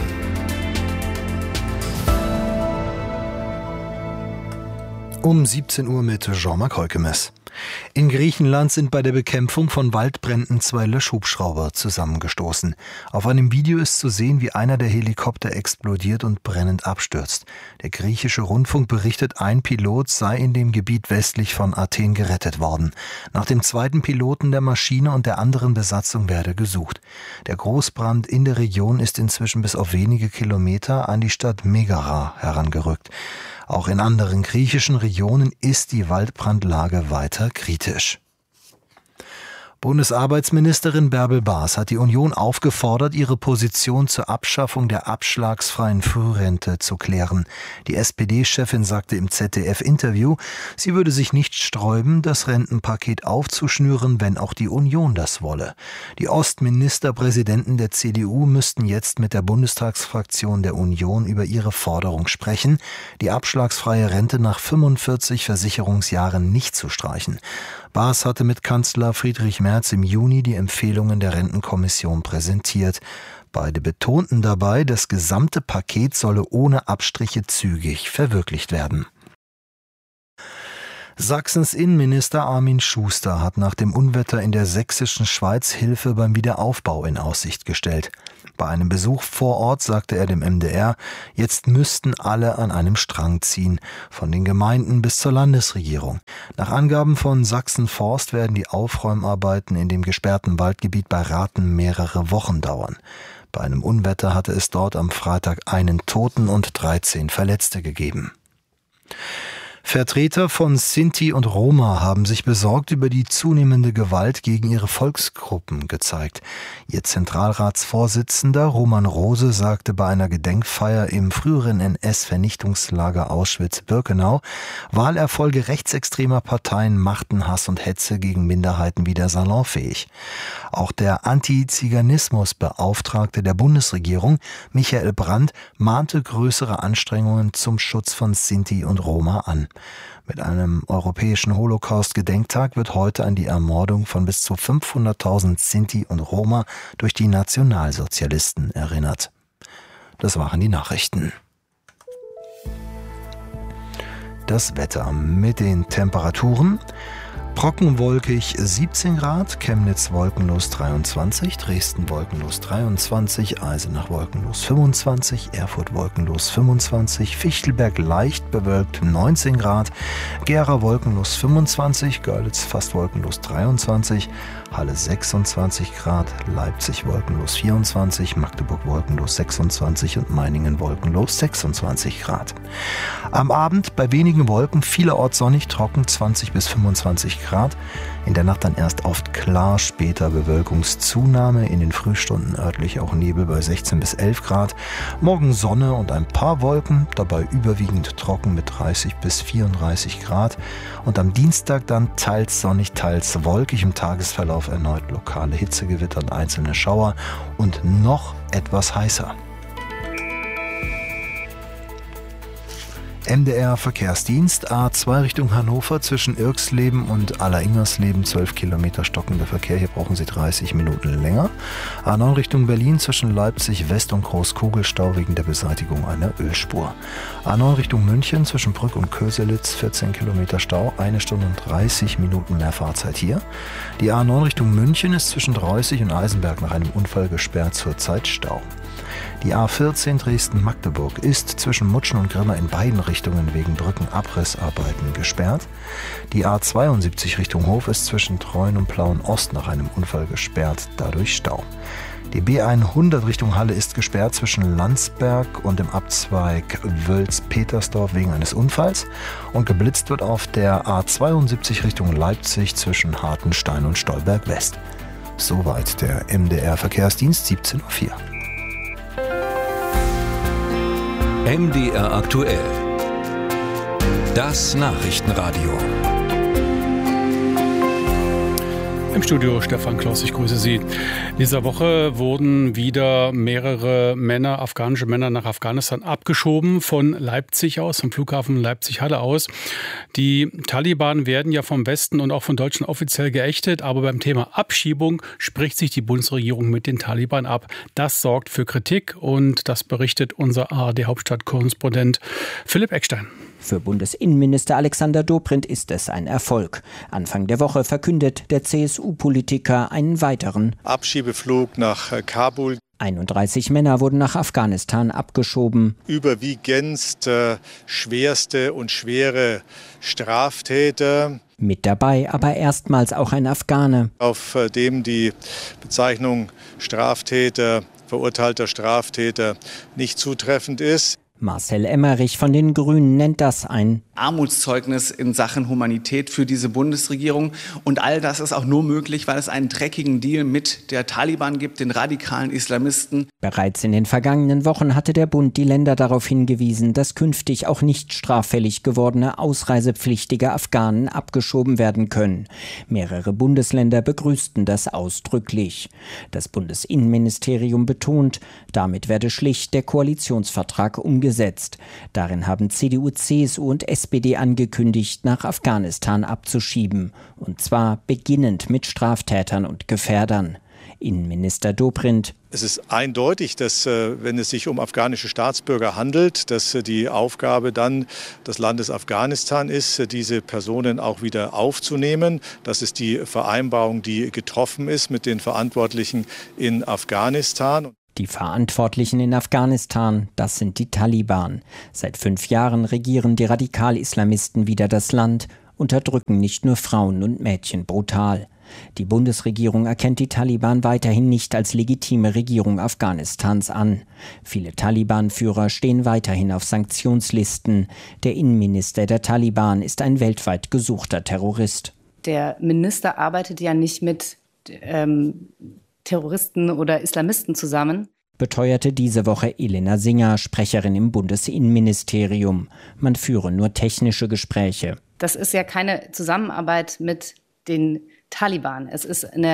S15: Um 17 Uhr mit Jean-Marc Heukemes. In Griechenland sind bei der Bekämpfung von Waldbränden 2 Löschhubschrauber zusammengestoßen. Auf einem Video ist zu sehen, wie einer der Helikopter explodiert und brennend abstürzt. Der griechische Rundfunk berichtet, ein Pilot sei in dem Gebiet westlich von Athen gerettet worden. Nach dem zweiten Piloten der Maschine und der anderen Besatzung werde gesucht. Der Großbrand in der Region ist inzwischen bis auf wenige Kilometer an die Stadt Megara herangerückt. Auch in anderen griechischen Regionen ist die Waldbrandlage weiter kritisch. Bundesarbeitsministerin Bärbel Baas hat die Union aufgefordert, ihre Position zur Abschaffung der abschlagsfreien Frührente zu klären. Die SPD-Chefin sagte im ZDF-Interview, sie würde sich nicht sträuben, das Rentenpaket aufzuschnüren, wenn auch die Union das wolle. Die Ostministerpräsidenten der CDU müssten jetzt mit der Bundestagsfraktion der Union über ihre Forderung sprechen, die abschlagsfreie Rente nach 45 Versicherungsjahren nicht zu streichen. Baas hatte mit Kanzler Friedrich Merz im Juni die Empfehlungen der Rentenkommission präsentiert. Beide betonten dabei, das gesamte Paket solle ohne Abstriche zügig verwirklicht werden. Sachsens Innenminister Armin Schuster hat nach dem Unwetter in der sächsischen Schweiz Hilfe beim Wiederaufbau in Aussicht gestellt. Bei einem Besuch vor Ort sagte er dem MDR, jetzt müssten alle an einem Strang ziehen, von den Gemeinden bis zur Landesregierung. Nach Angaben von Sachsen Forst werden die Aufräumarbeiten in dem gesperrten Waldgebiet bei Rathen mehrere Wochen dauern. Bei einem Unwetter hatte es dort am Freitag einen Toten und 13 Verletzte gegeben. Vertreter von Sinti und Roma haben sich besorgt über die zunehmende Gewalt gegen ihre Volksgruppen gezeigt. Ihr Zentralratsvorsitzender Roman Rose sagte bei einer Gedenkfeier im früheren NS-Vernichtungslager Auschwitz-Birkenau, Wahlerfolge rechtsextremer Parteien machten Hass und Hetze gegen Minderheiten wieder salonfähig. Auch der Antiziganismusbeauftragte der Bundesregierung, Michael Brandt, mahnte größere Anstrengungen zum Schutz von Sinti und Roma an. Mit einem europäischen Holocaust-Gedenktag wird heute an die Ermordung von bis zu 500.000 Sinti und Roma durch die Nationalsozialisten erinnert. Das waren die Nachrichten. Das Wetter mit den Temperaturen. Trockenwolkig 17 Grad, Chemnitz wolkenlos 23, Dresden wolkenlos 23, Eisenach wolkenlos 25, Erfurt wolkenlos 25, Fichtelberg leicht bewölkt 19 Grad, Gera wolkenlos 25, Görlitz fast wolkenlos 23, Halle 26 Grad, Leipzig wolkenlos 24, Magdeburg wolkenlos 26 und Meiningen wolkenlos 26 Grad. Am Abend bei wenigen Wolken, vielerorts sonnig, trocken 20 bis 25 Grad. In der Nacht dann erst oft klar, später Bewölkungszunahme, in den Frühstunden örtlich auch Nebel bei 16 bis 11 Grad. Morgen Sonne und ein paar Wolken, dabei überwiegend trocken mit 30 bis 34 Grad. Und am Dienstag dann teils sonnig, teils wolkig, im Tagesverlauf erneut lokale Hitzegewitter und einzelne Schauer und noch etwas heißer. MDR Verkehrsdienst, A2 Richtung Hannover zwischen Irxleben und Alleringmersleben 12 Kilometer stockender Verkehr, hier brauchen Sie 30 Minuten länger. A9 Richtung Berlin zwischen Leipzig West und Großkugelstau wegen der Beseitigung einer Ölspur. A9 Richtung München zwischen Brück und Köselitz 14 Kilometer Stau, 1 Stunde und 30 Minuten mehr Fahrzeit hier. Die A9 Richtung München ist zwischen Dreußig und Eisenberg nach einem Unfall gesperrt, zurzeit Stau. Die A14 Dresden-Magdeburg ist zwischen Mutschen und Grimma in beiden Richtungen wegen Brückenabrissarbeiten gesperrt. Die A72 Richtung Hof ist zwischen Treuen und Plauen-Ost nach einem Unfall gesperrt, dadurch Stau. Die B100 Richtung Halle ist gesperrt zwischen Landsberg und dem Abzweig Wölz-Petersdorf wegen eines Unfalls und geblitzt wird auf der A72 Richtung Leipzig zwischen Hartenstein und Stolberg West. Soweit der MDR Verkehrsdienst 17:04 Uhr.
S5: MDR aktuell. Das Nachrichtenradio.
S3: Im Studio Stefan Klaus, ich grüße Sie. In dieser Woche wurden wieder mehrere afghanische Männer nach Afghanistan abgeschoben, von Leipzig aus, vom Flughafen Leipzig-Halle aus. Die Taliban werden ja vom Westen und auch von Deutschland offiziell geächtet, aber beim Thema Abschiebung spricht sich die Bundesregierung mit den Taliban ab. Das sorgt für Kritik und das berichtet unser ARD-Hauptstadtkorrespondent Philipp Eckstein.
S1: Für Bundesinnenminister Alexander Dobrindt ist es ein Erfolg. Anfang der Woche verkündet der CSU-Politiker einen weiteren
S9: Abschiebeflug nach Kabul.
S1: 31 Männer wurden nach Afghanistan abgeschoben.
S9: Überwiegend schwerste und schwere Straftäter.
S1: Mit dabei aber erstmals auch ein Afghane,
S9: auf dem die Bezeichnung Straftäter, verurteilter Straftäter nicht zutreffend ist.
S1: Marcel Emmerich von den Grünen nennt das ein
S10: Armutszeugnis in Sachen Humanität für diese Bundesregierung. Und all das ist auch nur möglich, weil es einen dreckigen Deal mit der Taliban gibt, den radikalen Islamisten.
S1: Bereits in den vergangenen Wochen hatte der Bund die Länder darauf hingewiesen, dass künftig auch nicht straffällig gewordene ausreisepflichtige Afghanen abgeschoben werden können. Mehrere Bundesländer begrüßten das ausdrücklich. Das Bundesinnenministerium betont, damit werde schlicht der Koalitionsvertrag umgesetzt. umgesetzt. Darin haben CDU, CSU und SPD angekündigt, nach Afghanistan abzuschieben. Und zwar beginnend mit Straftätern und Gefährdern. Innenminister Dobrindt:
S9: Es ist eindeutig, dass, wenn es sich um afghanische Staatsbürger handelt, dass die Aufgabe dann des Landes Afghanistan ist, diese Personen auch wieder aufzunehmen. Das ist die Vereinbarung, die getroffen ist mit den Verantwortlichen in Afghanistan.
S1: Die Verantwortlichen in Afghanistan, das sind die Taliban. Seit 5 Jahren regieren die Radikal-Islamisten wieder das Land, unterdrücken nicht nur Frauen und Mädchen brutal. Die Bundesregierung erkennt die Taliban weiterhin nicht als legitime Regierung Afghanistans an. Viele Taliban-Führer stehen weiterhin auf Sanktionslisten. Der Innenminister der Taliban ist ein weltweit gesuchter Terrorist.
S2: Der Minister arbeitet ja nicht mit Terroristen oder Islamisten zusammen,
S1: beteuerte diese Woche Elena Singer, Sprecherin im Bundesinnenministerium. Man führe nur technische Gespräche.
S2: Das ist ja keine Zusammenarbeit mit den Taliban. Es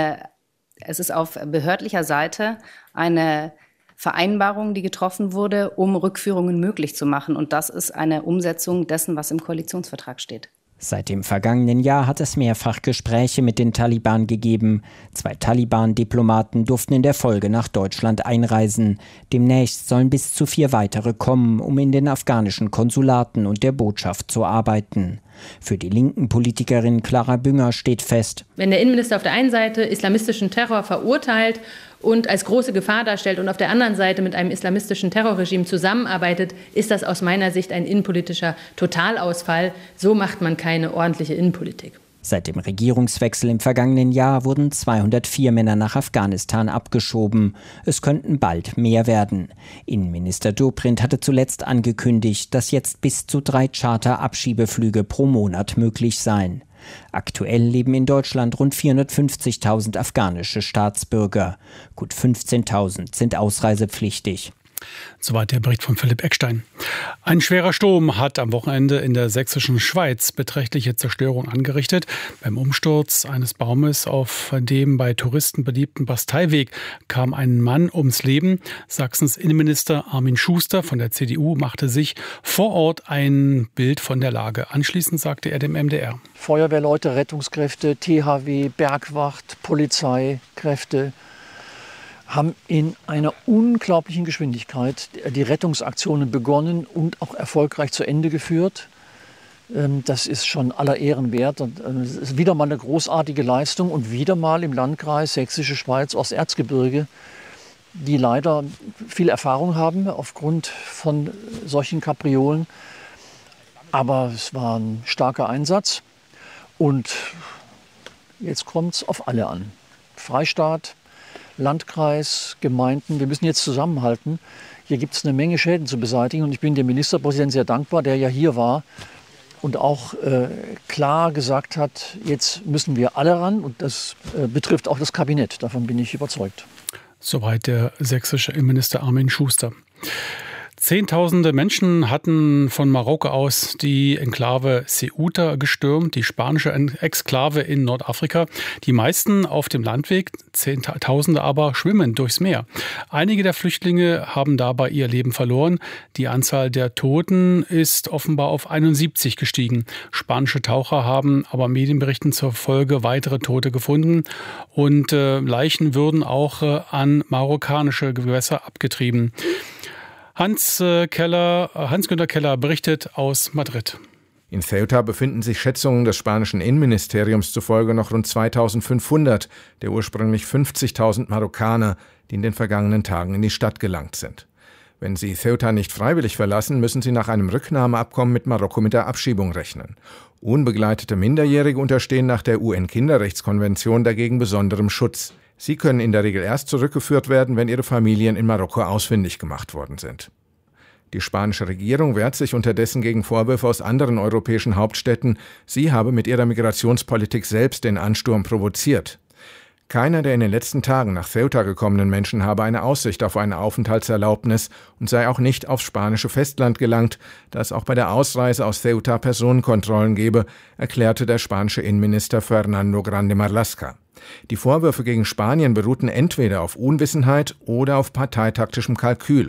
S2: ist auf behördlicher Seite eine Vereinbarung, die getroffen wurde, um Rückführungen möglich zu machen. Und das ist eine Umsetzung dessen, was im Koalitionsvertrag steht.
S1: Seit dem vergangenen Jahr hat es mehrfach Gespräche mit den Taliban gegeben. 2 Taliban-Diplomaten durften in der Folge nach Deutschland einreisen. Demnächst sollen bis zu 4 weitere kommen, um in den afghanischen Konsulaten und der Botschaft zu arbeiten. Für die linken Politikerin Clara Bünger steht fest:
S11: Wenn der Innenminister auf der einen Seite islamistischen Terror verurteilt und als große Gefahr darstellt und auf der anderen Seite mit einem islamistischen Terrorregime zusammenarbeitet, ist das aus meiner Sicht ein innenpolitischer Totalausfall. So macht man keine ordentliche Innenpolitik.
S1: Seit dem Regierungswechsel im vergangenen Jahr wurden 204 Männer nach Afghanistan abgeschoben. Es könnten bald mehr werden. Innenminister Dobrindt hatte zuletzt angekündigt, dass jetzt bis zu 3 Charter-Abschiebeflüge pro Monat möglich seien. Aktuell leben in Deutschland rund 450.000 afghanische Staatsbürger. Gut 15.000 sind ausreisepflichtig.
S3: Soweit der Bericht von Philipp Eckstein. Ein schwerer Sturm hat am Wochenende in der sächsischen Schweiz beträchtliche Zerstörung angerichtet. Beim Umsturz eines Baumes auf dem bei Touristen beliebten Basteiweg kam ein Mann ums Leben. Sachsens Innenminister Armin Schuster von der CDU machte sich vor Ort ein Bild von der Lage. Anschließend sagte er dem MDR:
S12: Feuerwehrleute, Rettungskräfte, THW, Bergwacht, Polizeikräfte haben in einer unglaublichen Geschwindigkeit die Rettungsaktionen begonnen und auch erfolgreich zu Ende geführt. Das ist schon aller Ehren wert. Und es ist wieder mal eine großartige Leistung und wieder mal im Landkreis Sächsische Schweiz, Osterzgebirge, die leider viel Erfahrung haben aufgrund von solchen Kapriolen. Aber es war ein starker Einsatz und jetzt kommt es auf alle an. Freistaat, Landkreis, Gemeinden, wir müssen jetzt zusammenhalten. Hier gibt es eine Menge Schäden zu beseitigen und ich bin dem Ministerpräsidenten sehr dankbar, der ja hier war und auch klar gesagt hat, jetzt müssen wir alle ran und das betrifft auch das Kabinett, davon bin ich überzeugt.
S3: Soweit der sächsische Innenminister Armin Schuster. Zehntausende Menschen hatten von Marokko aus die Enklave Ceuta gestürmt, die spanische Exklave in Nordafrika. Die meisten auf dem Landweg, Zehntausende aber schwimmen durchs Meer. Einige der Flüchtlinge haben dabei ihr Leben verloren. Die Anzahl der Toten ist offenbar auf 71 gestiegen. Spanische Taucher haben aber Medienberichten zur Folge weitere Tote gefunden und Leichen würden auch an marokkanische Gewässer abgetrieben. Hans-Günter Keller berichtet aus Madrid.
S13: In Ceuta befinden sich Schätzungen des spanischen Innenministeriums zufolge noch rund 2.500 der ursprünglich 50.000 Marokkaner, die in den vergangenen Tagen in die Stadt gelangt sind. Wenn sie Ceuta nicht freiwillig verlassen, müssen sie nach einem Rücknahmeabkommen mit Marokko mit der Abschiebung rechnen. Unbegleitete Minderjährige unterstehen nach der UN-Kinderrechtskonvention dagegen besonderem Schutz. Sie können in der Regel erst zurückgeführt werden, wenn ihre Familien in Marokko ausfindig gemacht worden sind. Die spanische Regierung wehrt sich unterdessen gegen Vorwürfe aus anderen europäischen Hauptstädten, sie habe mit ihrer Migrationspolitik selbst den Ansturm provoziert. Keiner der in den letzten Tagen nach Ceuta gekommenen Menschen habe eine Aussicht auf eine Aufenthaltserlaubnis und sei auch nicht aufs spanische Festland gelangt, da es auch bei der Ausreise aus Ceuta Personenkontrollen gebe, erklärte der spanische Innenminister Fernando Grande Marlaska. Die Vorwürfe gegen Spanien beruhten entweder auf Unwissenheit oder auf parteitaktischem Kalkül.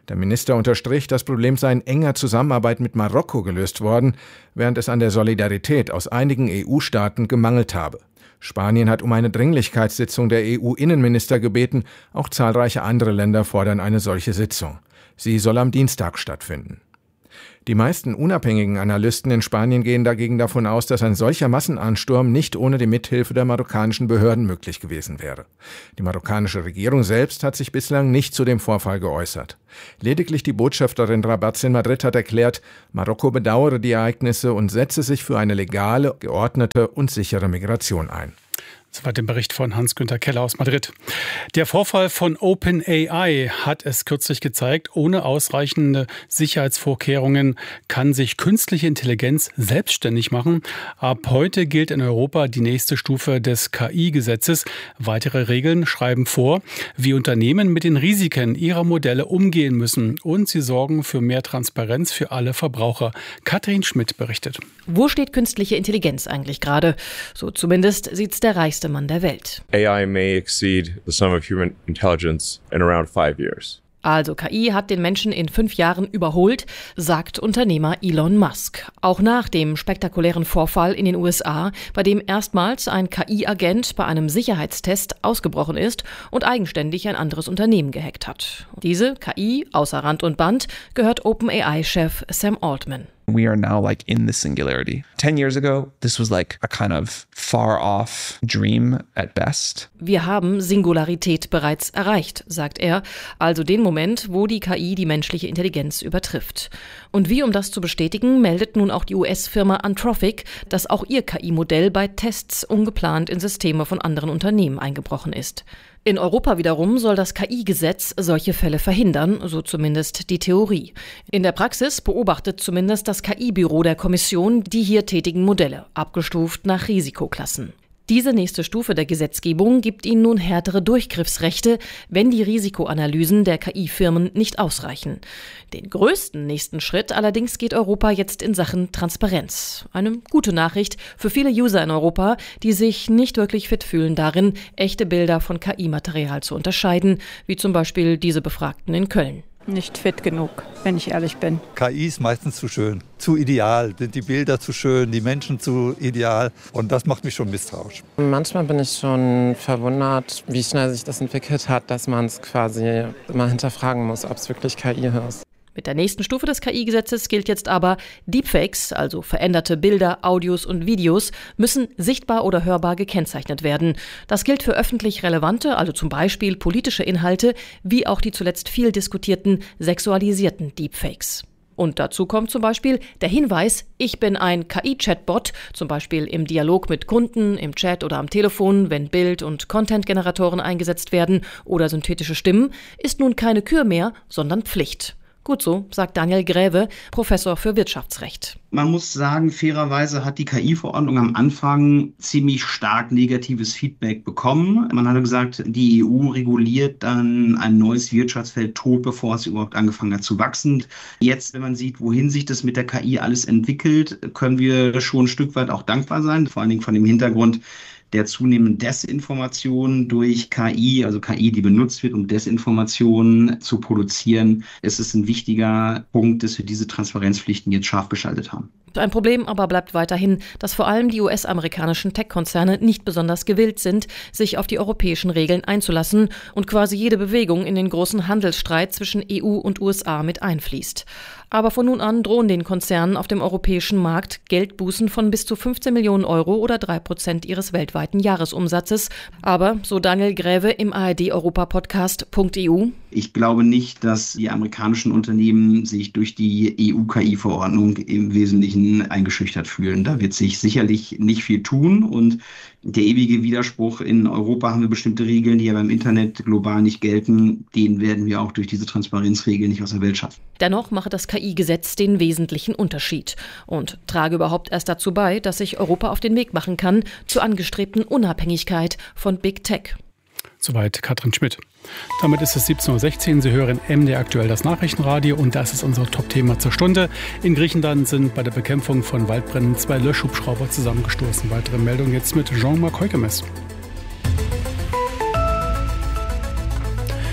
S13: Der Minister unterstrich, das Problem sei in enger Zusammenarbeit mit Marokko gelöst worden, während es an der Solidarität aus einigen EU-Staaten gemangelt habe. Spanien hat um eine Dringlichkeitssitzung der EU-Innenminister gebeten, auch zahlreiche andere Länder fordern eine solche Sitzung. Sie soll am Dienstag stattfinden. Die meisten unabhängigen Analysten in Spanien gehen dagegen davon aus, dass ein solcher Massenansturm nicht ohne die Mithilfe der marokkanischen Behörden möglich gewesen wäre. Die marokkanische Regierung selbst hat sich bislang nicht zu dem Vorfall geäußert. Lediglich die Botschafterin Rabaz in Madrid hat erklärt, Marokko bedauere die Ereignisse und setze sich für eine legale, geordnete und sichere Migration ein.
S3: Soweit der Bericht von Hans-Günther Keller aus Madrid. Der Vorfall von OpenAI hat es kürzlich gezeigt, ohne ausreichende Sicherheitsvorkehrungen kann sich künstliche Intelligenz selbstständig machen. Ab heute gilt in Europa die nächste Stufe des KI-Gesetzes. Weitere Regeln schreiben vor, wie Unternehmen mit den Risiken ihrer Modelle umgehen müssen. Und sie sorgen für mehr Transparenz für alle Verbraucher. Katrin Schmidt berichtet.
S14: Wo steht künstliche Intelligenz eigentlich gerade? So zumindest sieht's der reichste Mann der Welt.
S16: AI may exceed the sum of human intelligence in around 5 years.
S14: Also KI hat den Menschen in 5 Jahren überholt, sagt Unternehmer Elon Musk. Auch nach dem spektakulären Vorfall in den USA, bei dem erstmals ein KI-Agent bei einem Sicherheitstest ausgebrochen ist und eigenständig ein anderes Unternehmen gehackt hat. Diese KI, außer Rand und Band, gehört OpenAI-Chef Sam Altman.
S17: We are now like in the singularity. 10 years ago, this was like a kind of far off dream at best.
S14: Wir haben Singularität bereits erreicht, sagt er, also den Moment, wo die KI die menschliche Intelligenz übertrifft. Und wie, um das zu bestätigen, meldet nun auch die US-Firma Anthropic, dass auch ihr KI-Modell bei Tests ungeplant in Systeme von anderen Unternehmen eingebrochen ist. In Europa wiederum soll das KI-Gesetz solche Fälle verhindern, so zumindest die Theorie. In der Praxis beobachtet zumindest das KI-Büro der Kommission die hier tätigen Modelle, abgestuft nach Risikoklassen. Diese nächste Stufe der Gesetzgebung gibt ihnen nun härtere Durchgriffsrechte, wenn die Risikoanalysen der KI-Firmen nicht ausreichen. Den größten nächsten Schritt allerdings geht Europa jetzt in Sachen Transparenz. Eine gute Nachricht für viele User in Europa, die sich nicht wirklich fit fühlen darin, echte Bilder von KI-Material zu unterscheiden, wie zum Beispiel diese Befragten in Köln.
S18: Nicht fit genug, wenn ich ehrlich bin.
S20: KI ist meistens zu schön, zu ideal, sind die Bilder zu schön, die Menschen zu ideal und das macht mich schon misstrauisch.
S21: Manchmal bin ich schon verwundert, wie schnell sich das entwickelt hat, dass man es quasi mal hinterfragen muss, ob es wirklich KI ist.
S14: Mit der nächsten Stufe des KI-Gesetzes gilt jetzt aber, Deepfakes, also veränderte Bilder, Audios und Videos, müssen sichtbar oder hörbar gekennzeichnet werden. Das gilt für öffentlich relevante, also zum Beispiel politische Inhalte, wie auch die zuletzt viel diskutierten sexualisierten Deepfakes. Und dazu kommt zum Beispiel der Hinweis, ich bin ein KI-Chatbot, zum Beispiel im Dialog mit Kunden, im Chat oder am Telefon, wenn Bild- und Content-Generatoren eingesetzt werden oder synthetische Stimmen, ist nun keine Kür mehr, sondern Pflicht. Gut so, sagt Daniel Gräve, Professor für Wirtschaftsrecht.
S27: Man muss sagen, fairerweise hat die KI-Verordnung am Anfang ziemlich stark negatives Feedback bekommen. Man hatte gesagt, die EU reguliert dann ein neues Wirtschaftsfeld tot, bevor es überhaupt angefangen hat zu wachsen. Jetzt, wenn man sieht, wohin sich das mit der KI alles entwickelt, können wir schon ein Stück weit auch dankbar sein, vor allen Dingen von dem Hintergrund der zunehmenden Desinformation durch KI, also KI, die benutzt wird, um Desinformation zu produzieren. Es ist ein wichtiger Punkt, dass wir diese Transparenzpflichten jetzt scharf geschaltet haben.
S14: Ein Problem aber bleibt weiterhin, dass vor allem die US-amerikanischen Tech-Konzerne nicht besonders gewillt sind, sich auf die europäischen Regeln einzulassen und quasi jede Bewegung in den großen Handelsstreit zwischen EU und USA mit einfließt. Aber von nun an drohen den Konzernen auf dem europäischen Markt Geldbußen von bis zu 15 Millionen Euro oder 3% ihres weltweiten Jahresumsatzes. Aber, so Daniel Gräve im ARD-Europa-Podcast .eu:
S27: Ich glaube nicht, dass die amerikanischen Unternehmen sich durch die EU-KI-Verordnung im Wesentlichen eingeschüchtert fühlen. Da wird sich sicherlich nicht viel tun und der ewige Widerspruch, in Europa haben wir bestimmte Regeln, die ja beim Internet global nicht gelten, den werden wir auch durch diese Transparenzregeln nicht aus der Welt schaffen.
S14: Dennoch mache das KI-Gesetz den wesentlichen Unterschied und trage überhaupt erst dazu bei, dass sich Europa auf den Weg machen kann zur angestrebten Unabhängigkeit von Big Tech.
S3: Soweit Katrin Schmidt. Damit ist es 17.16 Uhr. Sie hören MDR aktuell das Nachrichtenradio und das ist unser Top-Thema zur Stunde. In Griechenland sind bei der Bekämpfung von Waldbränden 2 Löschhubschrauber zusammengestoßen. Weitere Meldungen jetzt mit Jean-Marc Heukemes.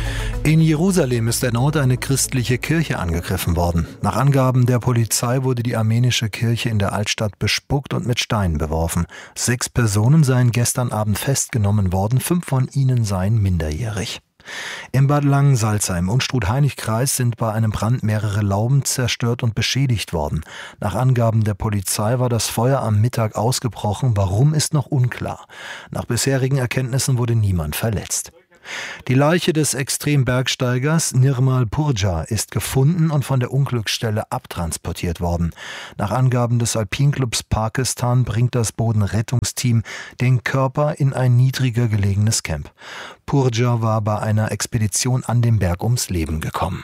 S15: In Jerusalem ist erneut eine christliche Kirche angegriffen worden. Nach Angaben der Polizei wurde die armenische Kirche in der Altstadt bespuckt und mit Steinen beworfen. 6 Personen seien gestern Abend festgenommen worden, 5 von ihnen seien minderjährig. Im Bad Langensalza im Unstrut-Hainich-Kreis sind bei einem Brand mehrere Lauben zerstört und beschädigt worden. Nach Angaben der Polizei war das Feuer am Mittag ausgebrochen. Warum, ist noch unklar. Nach bisherigen Erkenntnissen wurde niemand verletzt. Die Leiche des Extrembergsteigers Nirmal Purja ist gefunden und von der Unglücksstelle abtransportiert worden. Nach Angaben des Alpinclubs Pakistan bringt das Bodenrettungsteam den Körper in ein niedriger gelegenes Camp. Purja war bei einer Expedition an dem Berg ums Leben gekommen.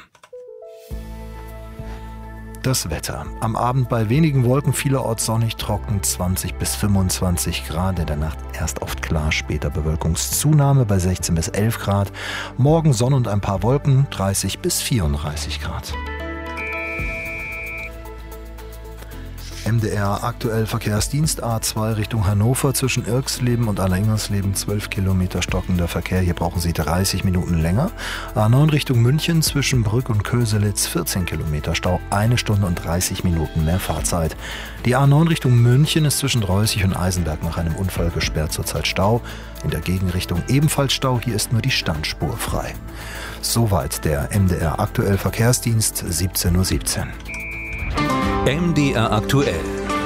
S15: Das Wetter. Am Abend bei wenigen Wolken, vielerorts sonnig, trocken, 20 bis 25 Grad. In der Nacht erst oft klar, später Bewölkungszunahme bei 16 bis 11 Grad. Morgen Sonne und ein paar Wolken, 30 bis 34 Grad. MDR aktuell Verkehrsdienst A2 Richtung Hannover zwischen Irxleben und Allerlingsleben 12 Kilometer stockender Verkehr. Hier brauchen Sie 30 Minuten länger. A9 Richtung München zwischen Brück und Köselitz 14 Kilometer Stau, 1 Stunde und 30 Minuten mehr Fahrzeit. Die A9 Richtung München ist zwischen Reußig und Eisenberg nach einem Unfall gesperrt, zurzeit Stau. In der Gegenrichtung ebenfalls Stau, hier ist nur die Standspur frei. Soweit der MDR aktuell Verkehrsdienst, 17:17 Uhr.
S5: MDR aktuell.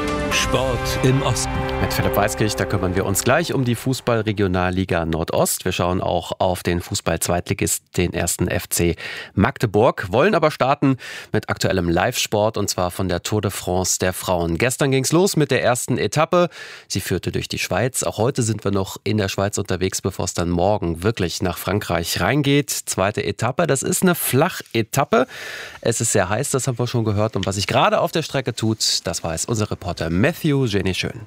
S5: Sport im Osten.
S6: Mit Philipp Weiskirch, da kümmern wir uns gleich um die Fußball-Regionalliga Nordost. Wir schauen auch auf den Fußball-Zweitligist, den 1. FC Magdeburg, wollen aber starten mit aktuellem Live-Sport und zwar von der Tour de France der Frauen. Gestern ging's los mit der ersten Etappe. Sie führte durch die Schweiz. Auch heute sind wir noch in der Schweiz unterwegs, bevor es dann morgen wirklich nach Frankreich reingeht. Zweite Etappe, das ist eine Flachetappe. Es ist sehr heiß, das haben wir schon gehört. Und was sich gerade auf der Strecke tut, das weiß unser Reporter Matthew Jenny-Schön.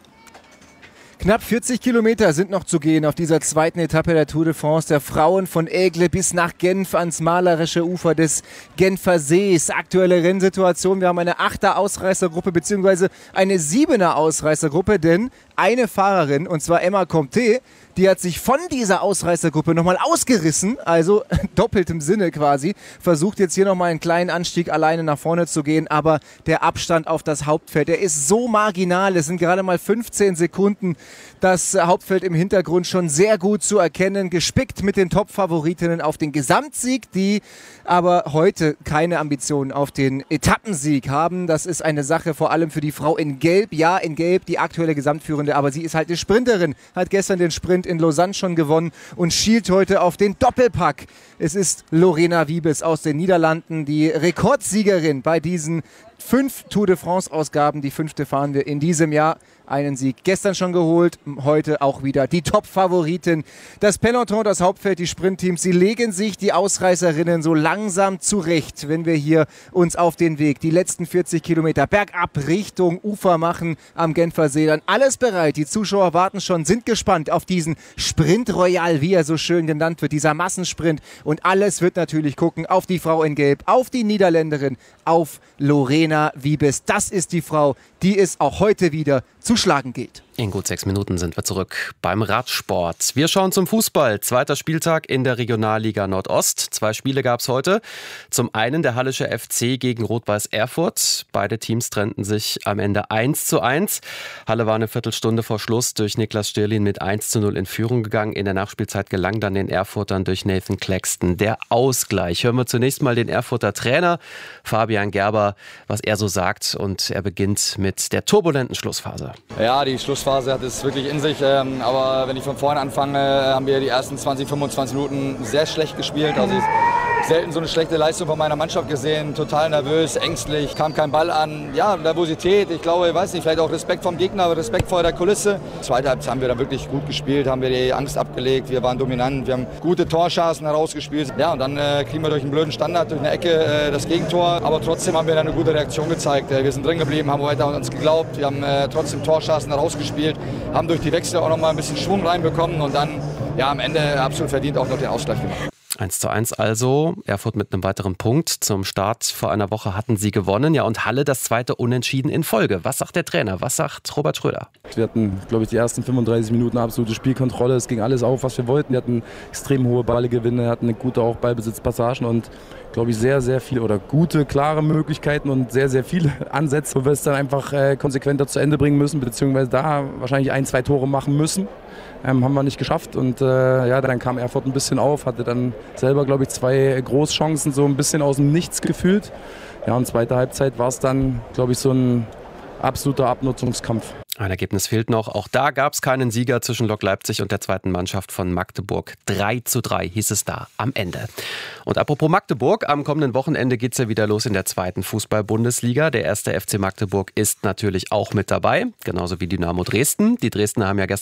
S7: Knapp 40 Kilometer sind noch zu gehen auf dieser zweiten Etappe der Tour de France der Frauen, von Aigle bis nach Genf ans malerische Ufer des Genfer Sees. Aktuelle Rennsituation, wir haben eine 8er Ausreißergruppe bzw. eine 7er Ausreißergruppe, denn eine Fahrerin, und zwar Emma Comté, die hat sich von dieser Ausreißergruppe nochmal ausgerissen, also doppelt im Sinne quasi, versucht jetzt hier nochmal einen kleinen Anstieg alleine nach vorne zu gehen, aber der Abstand auf das Hauptfeld, der ist so marginal, es sind gerade mal 15 Sekunden, das Hauptfeld im Hintergrund schon sehr gut zu erkennen, gespickt mit den Top-Favoritinnen auf den Gesamtsieg, die aber heute keine Ambitionen auf den Etappensieg haben. Das ist eine Sache vor allem für die Frau in Gelb, ja in Gelb, die aktuelle Gesamtführende, aber sie ist halt eine Sprinterin, hat gestern den Sprint in Lausanne schon gewonnen und schielt heute auf den Doppelpack. Es ist Lorena Wiebes aus den Niederlanden, die Rekordsiegerin bei diesen 5 Tour de France-Ausgaben. Die 5. fahren wir in diesem Jahr. Einen Sieg gestern schon geholt, heute auch wieder die Top-Favoriten. Das Peloton, das Hauptfeld, die Sprintteams, sie legen sich die Ausreißerinnen so langsam zurecht, wenn wir hier uns auf den Weg, die letzten 40 Kilometer bergab Richtung Ufer machen am Genfer See. Dann alles bereit, die Zuschauer warten schon, sind gespannt auf diesen Sprint Royal, wie er so schön genannt wird, dieser Massensprint. Und alles wird natürlich gucken auf die Frau in Gelb, auf die Niederländerin, auf Lorena Wiebes. Das ist die Frau, die es auch heute wieder zu schlagen gilt.
S6: In gut 6 Minuten sind wir zurück beim Radsport. Wir schauen zum Fußball. 2. Spieltag in der Regionalliga Nordost. 2 Spiele gab es heute. Zum einen der Hallische FC gegen Rot-Weiß Erfurt. Beide Teams trennten sich am Ende 1:1. Halle war eine Viertelstunde vor Schluss durch Niklas Stirlin mit 1:0 in Führung gegangen. In der Nachspielzeit gelang dann den Erfurtern durch Nathan Claxton der Ausgleich. Hören wir zunächst mal den Erfurter Trainer Fabian Gerber, was er so sagt. Und er beginnt mit der turbulenten Schlussphase.
S19: Ja, die Schlussphase hat es wirklich in sich, aber wenn ich von vorne anfange, haben wir die ersten 20, 25 Minuten sehr schlecht gespielt. Also selten so eine schlechte Leistung von meiner Mannschaft gesehen, total nervös, ängstlich, kam kein Ball an. Ja, Nervosität, ich glaube, ich weiß nicht, vielleicht auch Respekt vom Gegner, aber Respekt vor der Kulisse. Zweite Halbzeit haben wir dann wirklich gut gespielt, haben wir die Angst abgelegt, wir waren dominant, wir haben gute Torchancen herausgespielt. Ja, und dann kriegen wir durch einen blöden Standard, durch eine Ecke das Gegentor, aber trotzdem haben wir dann eine gute Reaktion gezeigt. Wir sind drin geblieben, haben weiter an uns geglaubt, wir haben trotzdem Torchancen herausgespielt, haben durch die Wechsel auch noch mal ein bisschen Schwung reinbekommen und dann ja am Ende absolut verdient auch noch den Ausgleich gemacht.
S6: 1:1 also. Erfurt mit einem weiteren Punkt. Zum Start vor einer Woche hatten sie gewonnen. Ja, und Halle das zweite Unentschieden in Folge. Was sagt der Trainer? Was sagt Robert Schröder?
S4: Wir hatten, glaube ich, die ersten 35 Minuten absolute Spielkontrolle. Es ging alles auf, was wir wollten. Wir hatten extrem hohe Ballgewinne, hatten eine gute auch Ballbesitzpassagen und, glaube ich, sehr, sehr viele oder gute, klare Möglichkeiten und sehr, sehr viele Ansätze, wo wir es dann einfach konsequenter zu Ende bringen müssen, beziehungsweise da wahrscheinlich 1-2 Tore machen müssen. Haben wir nicht geschafft und dann kam Erfurt ein bisschen auf, hatte dann selber, glaube ich, 2 Großchancen so ein bisschen aus dem Nichts gefühlt. Ja, und zweite Halbzeit war es dann, glaube ich, so ein absoluter Abnutzungskampf.
S6: Ein Ergebnis fehlt noch. Auch da gab es keinen Sieger zwischen Lok Leipzig und der zweiten Mannschaft von Magdeburg. 3:3 hieß es da am Ende. Und apropos Magdeburg, am kommenden Wochenende geht es ja wieder los in der zweiten Fußball-Bundesliga. Der erste FC Magdeburg ist natürlich auch mit dabei, genauso wie Dynamo Dresden. Die Dresdner haben ja gestern